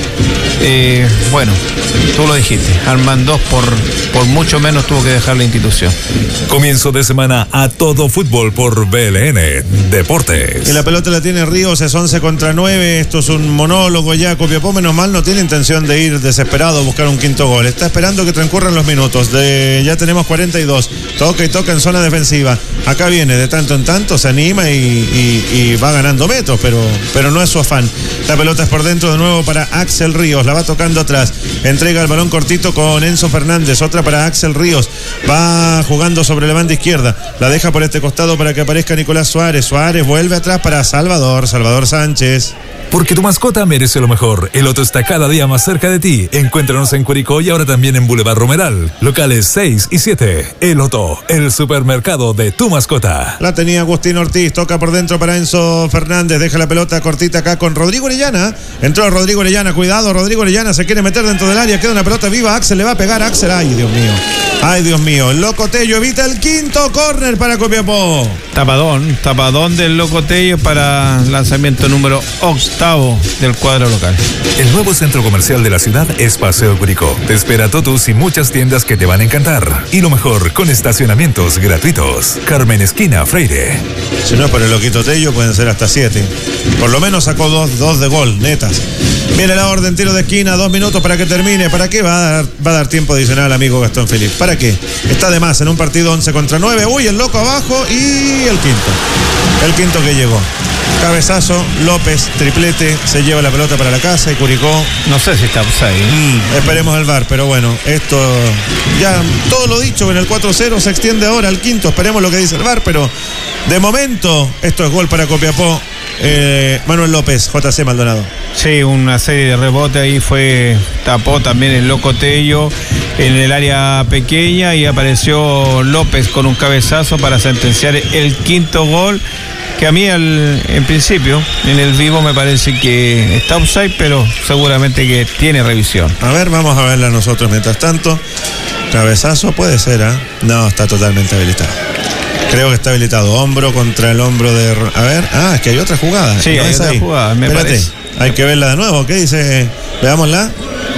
eh, bueno, tú lo dijiste, Armandós por, por mucho menos tuvo que dejar la institución. Comienzo de semana a todo fútbol por B L N Deportes. Y la pelota la tiene Ríos, es once contra nueve. Esto es un monólogo ya. Copiapó, menos mal, no tiene intención de ir desesperado a buscar un quinto gol. Está esperando que transcurran los minutos. De, ya tenemos cuarenta y dos. Toca y toca en zona defensiva. Acá viene de tanto en tanto, se anima y, y, y va ganando metros, pero, pero no es su afán. La pelota es por dentro de nuevo para Axel Ríos. La va tocando atrás. Entrega el balón cortito con Enzo Fernández. Otra para Axel Ríos. Va jugando sobre la banda izquierda. La deja por este costado para que aparezca Nicolás Suárez. Suárez vuelve atrás para Salvador. Salvador Sánchez. Porque tu mascota merece lo mejor. El Loto está cada día más cerca de ti. Encuéntranos en Curicó y ahora también en Boulevard Romeral. Locales seis y siete. El Loto, el supermercado de tu mascota. La tenía Agustín Ortiz. Toca por dentro para Enzo Fernández. Deja la pelota cortita acá con Rodrigo Orellana. Entró Rodrigo Orellana. Cuidado, Rodrigo Orellana se quiere meter dentro del área. Queda una pelota viva. Axel le va a pegar. Axel. Ay, Dios mío. Ay, Dios mío. El Loco Tello evita el quinto córner para Copiapó. Tapadón, tapadón del Loco Tello para lanzamiento número octavo del cuadro local. El nuevo centro comercial de la ciudad es Paseo Curicó. Te espera Totus y muchas tiendas que te van a encantar. Y lo mejor, con estacionamientos gratuitos. Carmen Esquina Freire. Si no es por el Loquito Tello, pueden ser hasta siete. Por lo menos sacó dos, dos de gol, netas. Viene la orden, tiro de esquina, dos minutos para que termine. ¿Para qué va a dar, va a dar tiempo adicional, amigo Gastón Felipe? ¿Para qué? Está de más en un partido once contra nueve. Uy, el loco abajo y el quinto. El quinto que llegó. Cabezazo, López, triplete, se lleva la pelota para la casa y Curicó. No sé si está offside. Mm, esperemos el V A R, pero bueno, esto ya todo lo dicho en el cuatro cero se extiende ahora al quinto. Esperemos lo que dice el V A R, pero de momento esto es gol para Copiapó. Eh, Manuel López, J C Maldonado. Sí, una serie de rebotes ahí fue, tapó también el Loco Tello en el área pequeña y apareció López con un cabezazo para sentenciar el quinto gol, que a mí al, en principio, en el vivo me parece que está offside, pero seguramente que tiene revisión. A ver, vamos a verla nosotros mientras tanto. Cabezazo puede ser, ¿ah? ¿eh? No, está totalmente habilitado. Creo que está habilitado. Hombro contra el hombro de... A ver, ah, es que hay otra jugada. Sí, no hay es otra ahí. jugada, me Espérate, parece. hay que verla de nuevo. ¿Qué dice? Veámosla.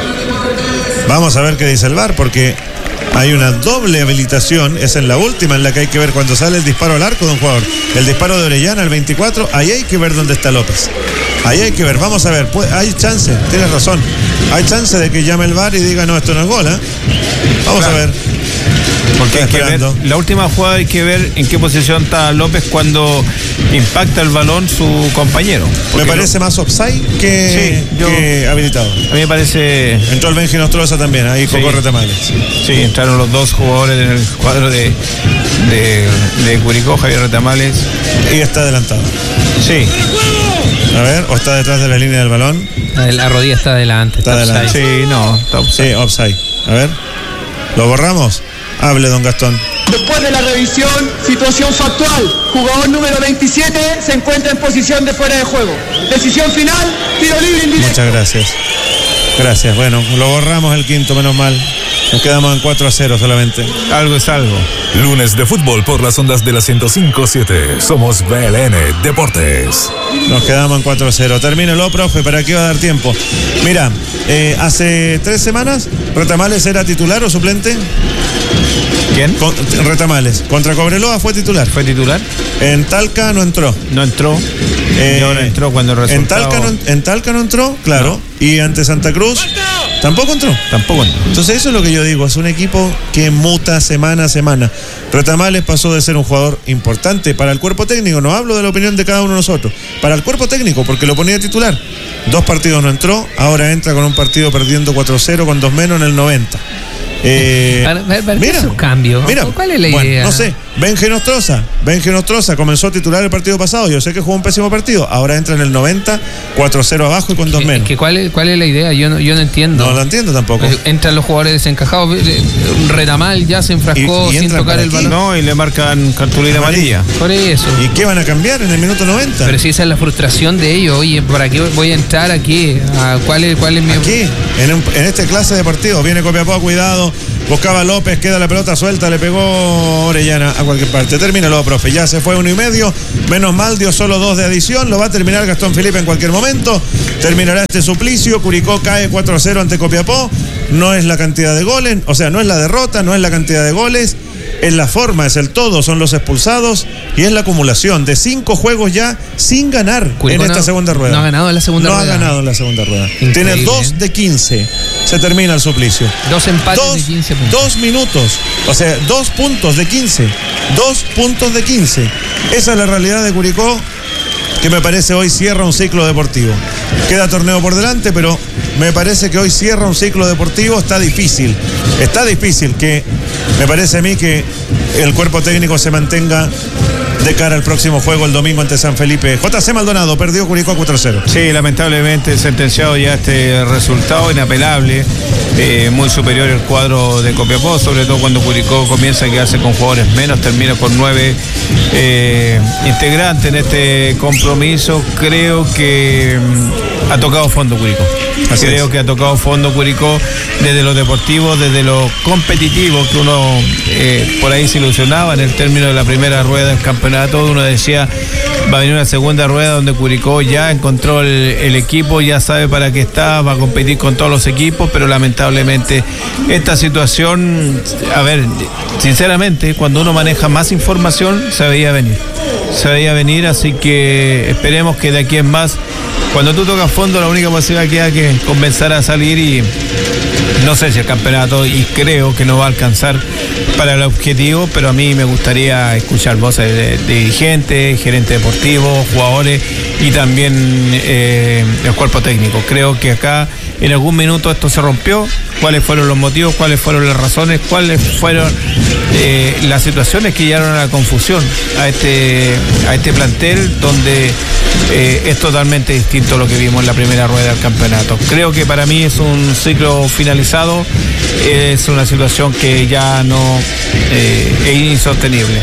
Vamos a ver qué dice el V A R, porque hay una doble habilitación. Es en la última en la que hay que ver cuando sale el disparo al arco de un jugador. El disparo de Orellana, el veinticuatro. Ahí hay que ver dónde está López. Ahí hay que ver. Vamos a ver. Pues, hay chance, tienes razón. Hay chance de que llame el V A R y diga, no, esto no es gol, ¿eh? Vamos Claro. a ver. Porque hay Está que ver, esperando. la última jugada hay que ver en qué posición está López cuando impacta el balón su compañero. Me Porque parece más offside que, Sí, yo- que habilitado. A mí me parece... Entró el Benji Nostroza también, ahí Sí. Coco Retamales. Sí, entraron los dos jugadores en el cuadro de, de, de Curicó, Javier Retamales. Y está adelantado. Sí, A ver, o está detrás de la línea del balón. La rodilla está adelante. Está Está adelante. offside. sí, no, está offside. Sí, offside. A ver. ¿Lo borramos? Hable, don Gastón. Después de la revisión, situación factual. Jugador número veintisiete se encuentra en posición de fuera de juego. Decisión final, tiro libre indirecto. Muchas gracias. Gracias. Bueno, lo borramos el quinto, menos mal. Nos quedamos en cuatro a cero solamente. Algo es algo. Lunes de fútbol por las ondas de la ciento cinco punto siete. Somos B L N Deportes. Nos quedamos en cuatro a cero. Termínelo, profe, ¿para qué va a dar tiempo? Mira, eh, hace tres semanas, ¿Retamales era titular o suplente? ¿Quién? Con, Retamales. Contra Cobreloa fue titular. ¿Fue titular? En Talca no entró. No entró. Eh, no entró cuando el resultado... En Talca no, en Talca no entró, claro. No. Y ante Santa Cruz tampoco entró. Tampoco entró. Entonces eso es lo que yo digo. Es un equipo que muta semana a semana. Retamales pasó de ser un jugador importante para el cuerpo técnico. No hablo de la opinión de cada uno de nosotros. Para el cuerpo técnico, porque lo ponía titular. Dos partidos no entró. Ahora entra con un partido perdiendo cuatro cero con dos menos en el noventa. Eh, para, para, para mira, esos cambios. Mira, ¿Cuál es la bueno, idea? No sé. Benji Nostroza. Benji Nostroza comenzó a titular el partido pasado. Yo sé que jugó un pésimo partido. Ahora entra en el noventa, cuatro cero abajo y con dos menos. Es que ¿cuál, es, ¿Cuál es la idea? Yo no, yo no entiendo. No lo entiendo tampoco. Eh, entran los jugadores desencajados. Retamal ya se enfrascó y, y sin tocar el balón. No, y le marcan cartulina amarilla. Por eso. ¿Y qué van a cambiar en el minuto noventa? Pero si esa es la frustración de ellos. Oye, ¿para qué voy a entrar aquí? ¿A ¿Cuál es, cuál es mi...? Aquí, en, un, en este clase de partido. Viene Copiapó, cuidado. Buscaba López, queda la pelota suelta, le pegó Orellana a cualquier parte. Termínalo, profe. Ya se fue uno y medio. Menos mal, dio solo dos de adición. Lo va a terminar Gastón Felipe en cualquier momento. Terminará este suplicio. Curicó cae cuatro a cero ante Copiapó. No es la cantidad de goles, o sea, no es la derrota, no es la cantidad de goles. Es la forma, es el todo, son los expulsados y es la acumulación de cinco juegos ya sin ganar Curicó en esta no, segunda rueda. No ha ganado en la segunda no rueda. No ha ganado en la segunda rueda. Increíble. Tiene dos de quince. Se termina el suplicio. Dos empates dos, de quince puntos. Dos minutos. O sea, dos puntos de quince. Dos puntos de quince. Esa es la realidad de Curicó, que me parece hoy cierra un ciclo deportivo. Queda torneo por delante, pero me parece que hoy cierra un ciclo deportivo. Está difícil. Está difícil que, me parece a mí que el cuerpo técnico se mantenga de cara al próximo juego el domingo ante San Felipe. J C Maldonado, perdió Curicó cuatro a cero. Sí, lamentablemente sentenciado ya este resultado inapelable. Eh, muy superior el cuadro de Copiapó, sobre todo cuando Curicó comienza a quedarse con jugadores menos, termina con nueve eh, integrantes en este compromiso. Creo que mm, ha tocado fondo Curicó. Así Creo es. que ha tocado fondo Curicó desde lo deportivo, desde lo competitivo, que uno eh, por ahí se ilusionaba en el término de la primera rueda del campeonato. Uno decía, va a venir una segunda rueda donde Curicó ya encontró el, el equipo, ya sabe para qué está, va a competir con todos los equipos, pero lamentablemente esta situación, a ver, sinceramente, cuando uno maneja más información, se veía venir. Se veía venir, así que esperemos que de aquí en más, cuando tú tocas fondo, la única posibilidad que queda que comenzar a salir, y no sé si el campeonato, y creo que no va a alcanzar para el objetivo, pero a mí me gustaría escuchar voces de, de dirigentes, gerentes deportivos, jugadores y también eh, el cuerpo técnico. Creo que acá en algún minuto esto se rompió. ¿Cuáles fueron los motivos? ¿Cuáles fueron las razones? ¿Cuáles fueron eh, las situaciones que llevaron a la confusión a este, a este plantel donde eh, es totalmente distinto a lo que vimos en la primera rueda del campeonato? Creo que para mí es un ciclo finalizado, es una situación que ya no eh, es insostenible.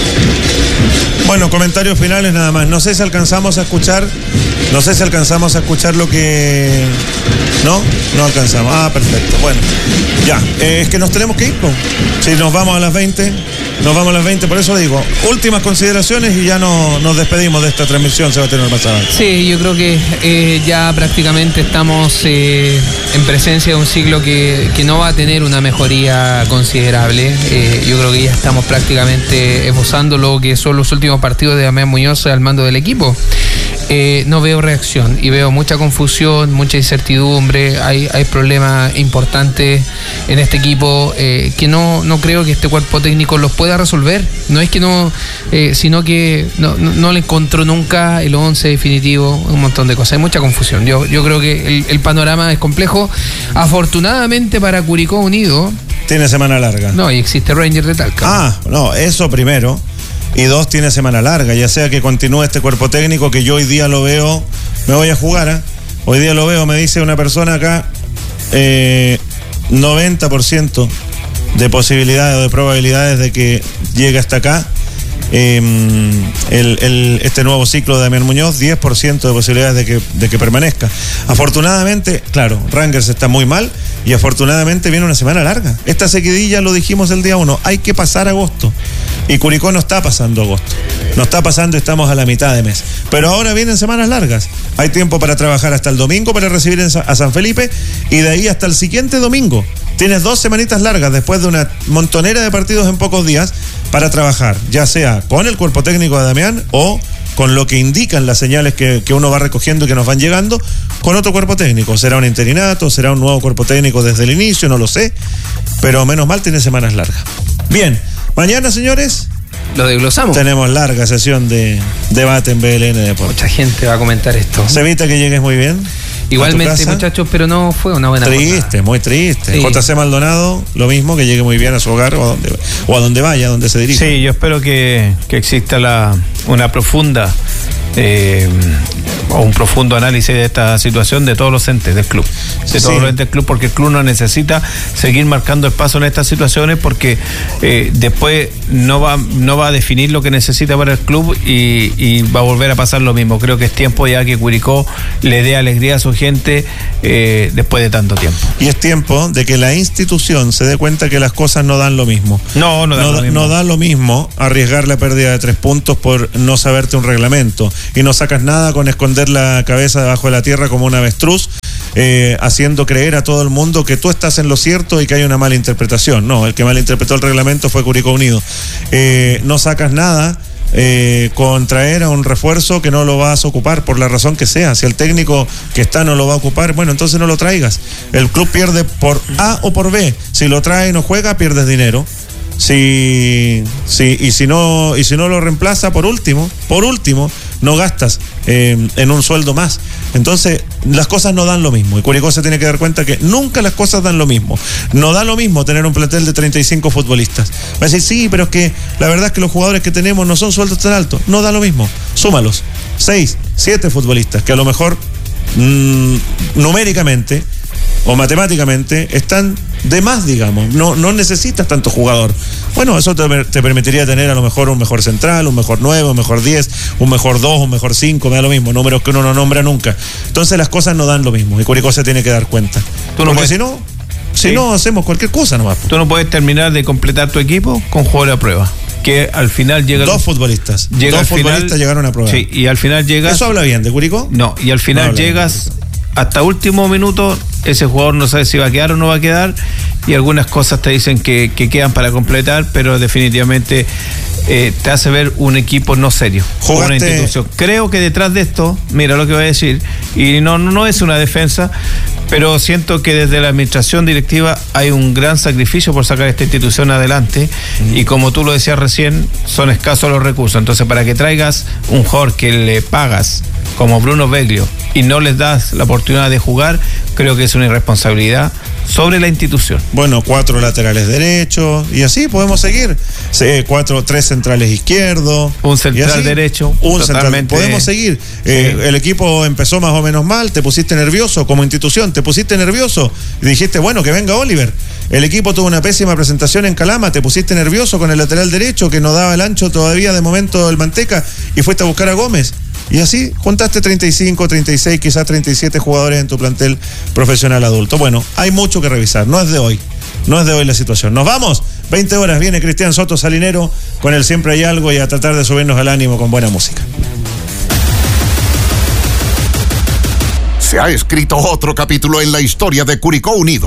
Bueno, comentarios finales nada más. No sé si alcanzamos a escuchar, no sé si alcanzamos a escuchar lo que... ¿No? No alcanzamos. Ah, perfecto. Bueno, ya. Eh, es que nos tenemos que ir, ¿no? Si nos vamos a las veinte, nos vamos a las veinte, por eso digo, últimas consideraciones y ya no, nos despedimos de esta transmisión, Sebastián Ormazábal. Sí, yo creo que eh, ya prácticamente estamos eh, en presencia de un ciclo que, que no va a tener una mejoría considerable. Eh, yo creo que ya estamos prácticamente esbozando lo que son los últimos partidos de Damián Muñoz al mando del equipo. Eh, no veo reacción y veo mucha confusión, mucha incertidumbre, hay, hay problemas importantes en este equipo eh, que no, no creo que este cuerpo técnico los pueda resolver. No es que no, eh, sino que no, no, no le encontró nunca el once definitivo, un montón de cosas, hay mucha confusión. Yo, yo creo que el, el panorama es complejo. Afortunadamente para Curicó Unido... Tiene semana larga. No, y existe Rangers de Talca. Ah, no, eso primero. Y dos, tiene semana larga, ya sea que continúe este cuerpo técnico, que yo hoy día lo veo, me voy a jugar, ¿eh? Hoy día lo veo, me dice una persona acá, eh, noventa por ciento de posibilidades o de probabilidades de que llegue hasta acá. eh, el, el, este nuevo ciclo de Damián Muñoz, diez por ciento de posibilidades de que, de que permanezca. Afortunadamente, claro, Rangers está muy mal y afortunadamente viene una semana larga. Esta seguidilla, lo dijimos el día uno, hay que pasar agosto. Y Curicó no está pasando agosto. No está pasando, estamos a la mitad de mes. Pero ahora vienen semanas largas. Hay tiempo para trabajar hasta el domingo para recibir a San Felipe y de ahí hasta el siguiente domingo. Tienes dos semanitas largas después de una montonera de partidos en pocos días para trabajar, ya sea con el cuerpo técnico de Damián o con lo que indican las señales que, que uno va recogiendo y que nos van llegando, con otro cuerpo técnico. Será un interinato, será un nuevo cuerpo técnico desde el inicio, no lo sé, pero menos mal tiene semanas largas. Bien, mañana, señores, lo desglosamos. Tenemos larga sesión de debate en B L N Deportes. Mucha gente va a comentar esto. Se evita que llegues muy bien. Igualmente, muchachos, pero no fue una buena Triste, jornada. Muy triste. Sí. J C Maldonado, lo mismo, que llegue muy bien a su hogar o a donde, o a donde vaya, a donde se dirija. Sí, yo espero que, que exista la, una profunda eh, o un profundo análisis de esta situación de todos los entes del club, de Sí. todos los entes del club, porque el club no necesita seguir marcando el paso en estas situaciones, porque eh, después no va, no va a definir lo que necesita para el club y, y va a volver a pasar lo mismo. Creo que es tiempo ya que Curicó le dé alegría a su gente eh, después de tanto tiempo. Y es tiempo de que la institución se dé cuenta que las cosas no dan lo mismo. No, no da no, lo mismo. No da lo mismo arriesgar la pérdida de tres puntos por no saberte un reglamento. Y no sacas nada con esconder la cabeza debajo de la tierra como un avestruz, eh, haciendo creer a todo el mundo que tú estás en lo cierto y que hay una mala interpretación. No, el que malinterpretó el reglamento fue Curicó Unido. Eh, no sacas nada Eh, con traer a un refuerzo que no lo vas a ocupar por la razón que sea. Si el técnico que está no lo va a ocupar, bueno, entonces no lo traigas. El club pierde por A o por B. Si lo trae y no juega, pierdes dinero. Si, si, y si no, y si no lo reemplaza, por último, por último, no gastas eh, en un sueldo más. Entonces, las cosas no dan lo mismo. Y Curicó se tiene que dar cuenta que nunca las cosas dan lo mismo. No da lo mismo tener un plantel de treinta y cinco futbolistas. Va a decir, sí, pero es que la verdad es que los jugadores que tenemos no son sueldos tan altos. No da lo mismo. Súmalos. Seis, siete futbolistas que a lo mejor mmm, numéricamente o matemáticamente están de más, digamos. No, no necesitas tanto jugador. Bueno, eso te, te permitiría tener a lo mejor un mejor central, un mejor nueve, un mejor diez, un mejor dos, un mejor cinco, me da lo mismo, números que uno no nombra nunca. Entonces las cosas no dan lo mismo y Curicó se tiene que dar cuenta. Tú no Porque puedes... si no, si Sí. no hacemos cualquier cosa nomás. Tú no puedes terminar de completar tu equipo con jugadores a prueba, que al final llega Dos futbolistas. llega Dos al futbolistas final, llegaron a prueba. Sí, y al final llegas. ¿Eso habla bien de Curicó? No, y al final No habla llegas hasta último minuto, ese jugador no sabe si va a quedar o no va a quedar, y algunas cosas te dicen que, que quedan para completar, pero definitivamente eh, te hace ver un equipo no serio, Jugaste... una institución. Creo que detrás de esto, mira lo que voy a decir, y no, no es una defensa, pero siento que desde la administración directiva hay un gran sacrificio por sacar esta institución adelante, mm. y como tú lo decías recién, son escasos los recursos. Entonces, para que traigas un jugador que le pagas como Bruno Beglio y no les das la oportunidad de jugar, creo que es una irresponsabilidad sobre la institución. Bueno, cuatro laterales derechos y así podemos seguir. Sí, cuatro, tres centrales izquierdos. Un central derecho. Un totalmente. central. Podemos seguir. Sí. Eh, el equipo empezó más o menos mal, te pusiste nervioso como institución, te pusiste nervioso y dijiste, bueno, que venga Oliver. El equipo tuvo una pésima presentación en Calama, te pusiste nervioso con el lateral derecho que no daba el ancho todavía de momento el Manteca y fuiste a buscar a Gómez. Y así juntaste treinta y cinco, treinta y seis, quizás treinta y siete jugadores en tu plantel profesional adulto. Bueno, hay mucho que revisar, no es de hoy, no es de hoy la situación. Nos vamos, veinte horas, viene Cristian Soto Salinero con el Siempre Hay Algo y a tratar de subirnos al ánimo con buena música. Se ha escrito otro capítulo en la historia de Curicó Unido.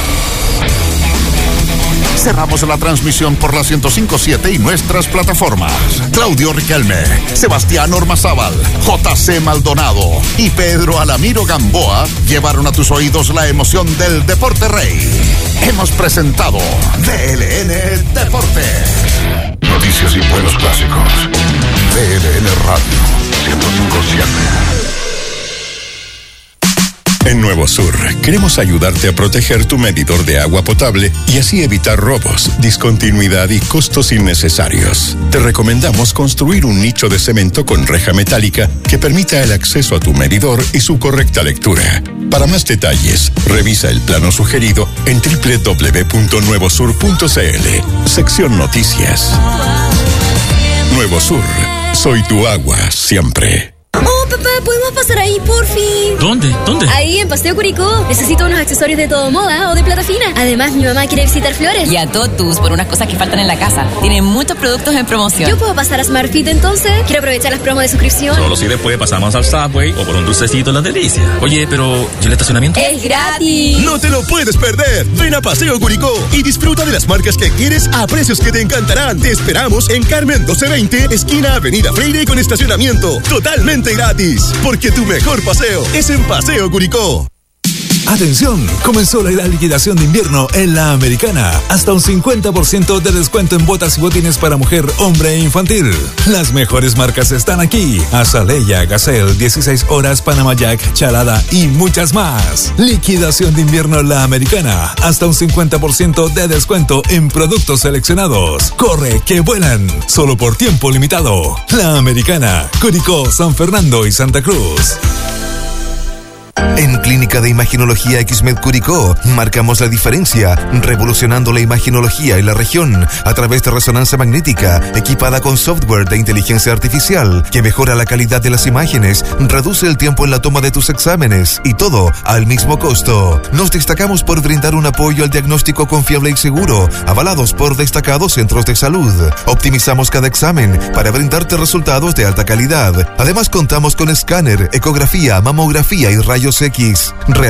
Cerramos la transmisión por la ciento cinco punto siete y nuestras plataformas. Claudio Riquelme, Sebastián Ormazábal, J C Maldonado y Pedro Alamiro Gamboa llevaron a tus oídos la emoción del Deporte Rey. Hemos presentado D L N Deportes. Noticias y buenos clásicos. D L N Radio ciento cinco punto siete. En Nuevo Sur, queremos ayudarte a proteger tu medidor de agua potable y así evitar robos, discontinuidad y costos innecesarios. Te recomendamos construir un nicho de cemento con reja metálica que permita el acceso a tu medidor y su correcta lectura. Para más detalles, revisa el plano sugerido en doble u doble u doble u punto nuevosur punto c l, sección Noticias. Nuevo Sur, soy tu agua siempre. Oh, papá, ¿podemos pasar ahí, por fin? ¿Dónde? ¿Dónde? Ahí, en Paseo Curicó. Necesito unos accesorios de todo moda o de plata fina. Además, mi mamá quiere visitar Flores. Y a Totus por unas cosas que faltan en la casa. Tiene muchos productos en promoción. ¿Yo puedo pasar a SmartFit entonces? Quiero aprovechar las promos de suscripción. Solo si después pasamos al Subway o por un dulcecito en Las Delicias. Oye, pero ¿y el estacionamiento? ¡Es gratis! ¡No te lo puedes perder! Ven a Paseo Curicó y disfruta de las marcas que quieres a precios que te encantarán. Te esperamos en Carmen doce veinte, esquina Avenida Freire, con estacionamiento totalmente gratis. Porque tu mejor paseo es en Paseo Curicó. Atención, comenzó la gran liquidación de invierno en La Americana. Hasta un cincuenta por ciento de descuento en botas y botines para mujer, hombre e infantil. Las mejores marcas están aquí. Azaleia, Gazelle, dieciséis horas, Panama Jack, Chalada y muchas más. Liquidación de invierno en La Americana. Hasta un cincuenta por ciento de descuento en productos seleccionados. Corre, que vuelan. Solo por tiempo limitado. La Americana, Curicó, San Fernando y Santa Cruz. En Clínica de Imaginología Xmed Curicó marcamos la diferencia, revolucionando la imaginología en la región a través de resonancia magnética equipada con software de inteligencia artificial que mejora la calidad de las imágenes, reduce el tiempo en la toma de tus exámenes y todo al mismo costo. Nos destacamos por brindar un apoyo al diagnóstico confiable y seguro, avalados por destacados centros de salud. Optimizamos cada examen para brindarte resultados de alta calidad. Además, contamos con escáner, ecografía, mamografía y rayos X. Realiza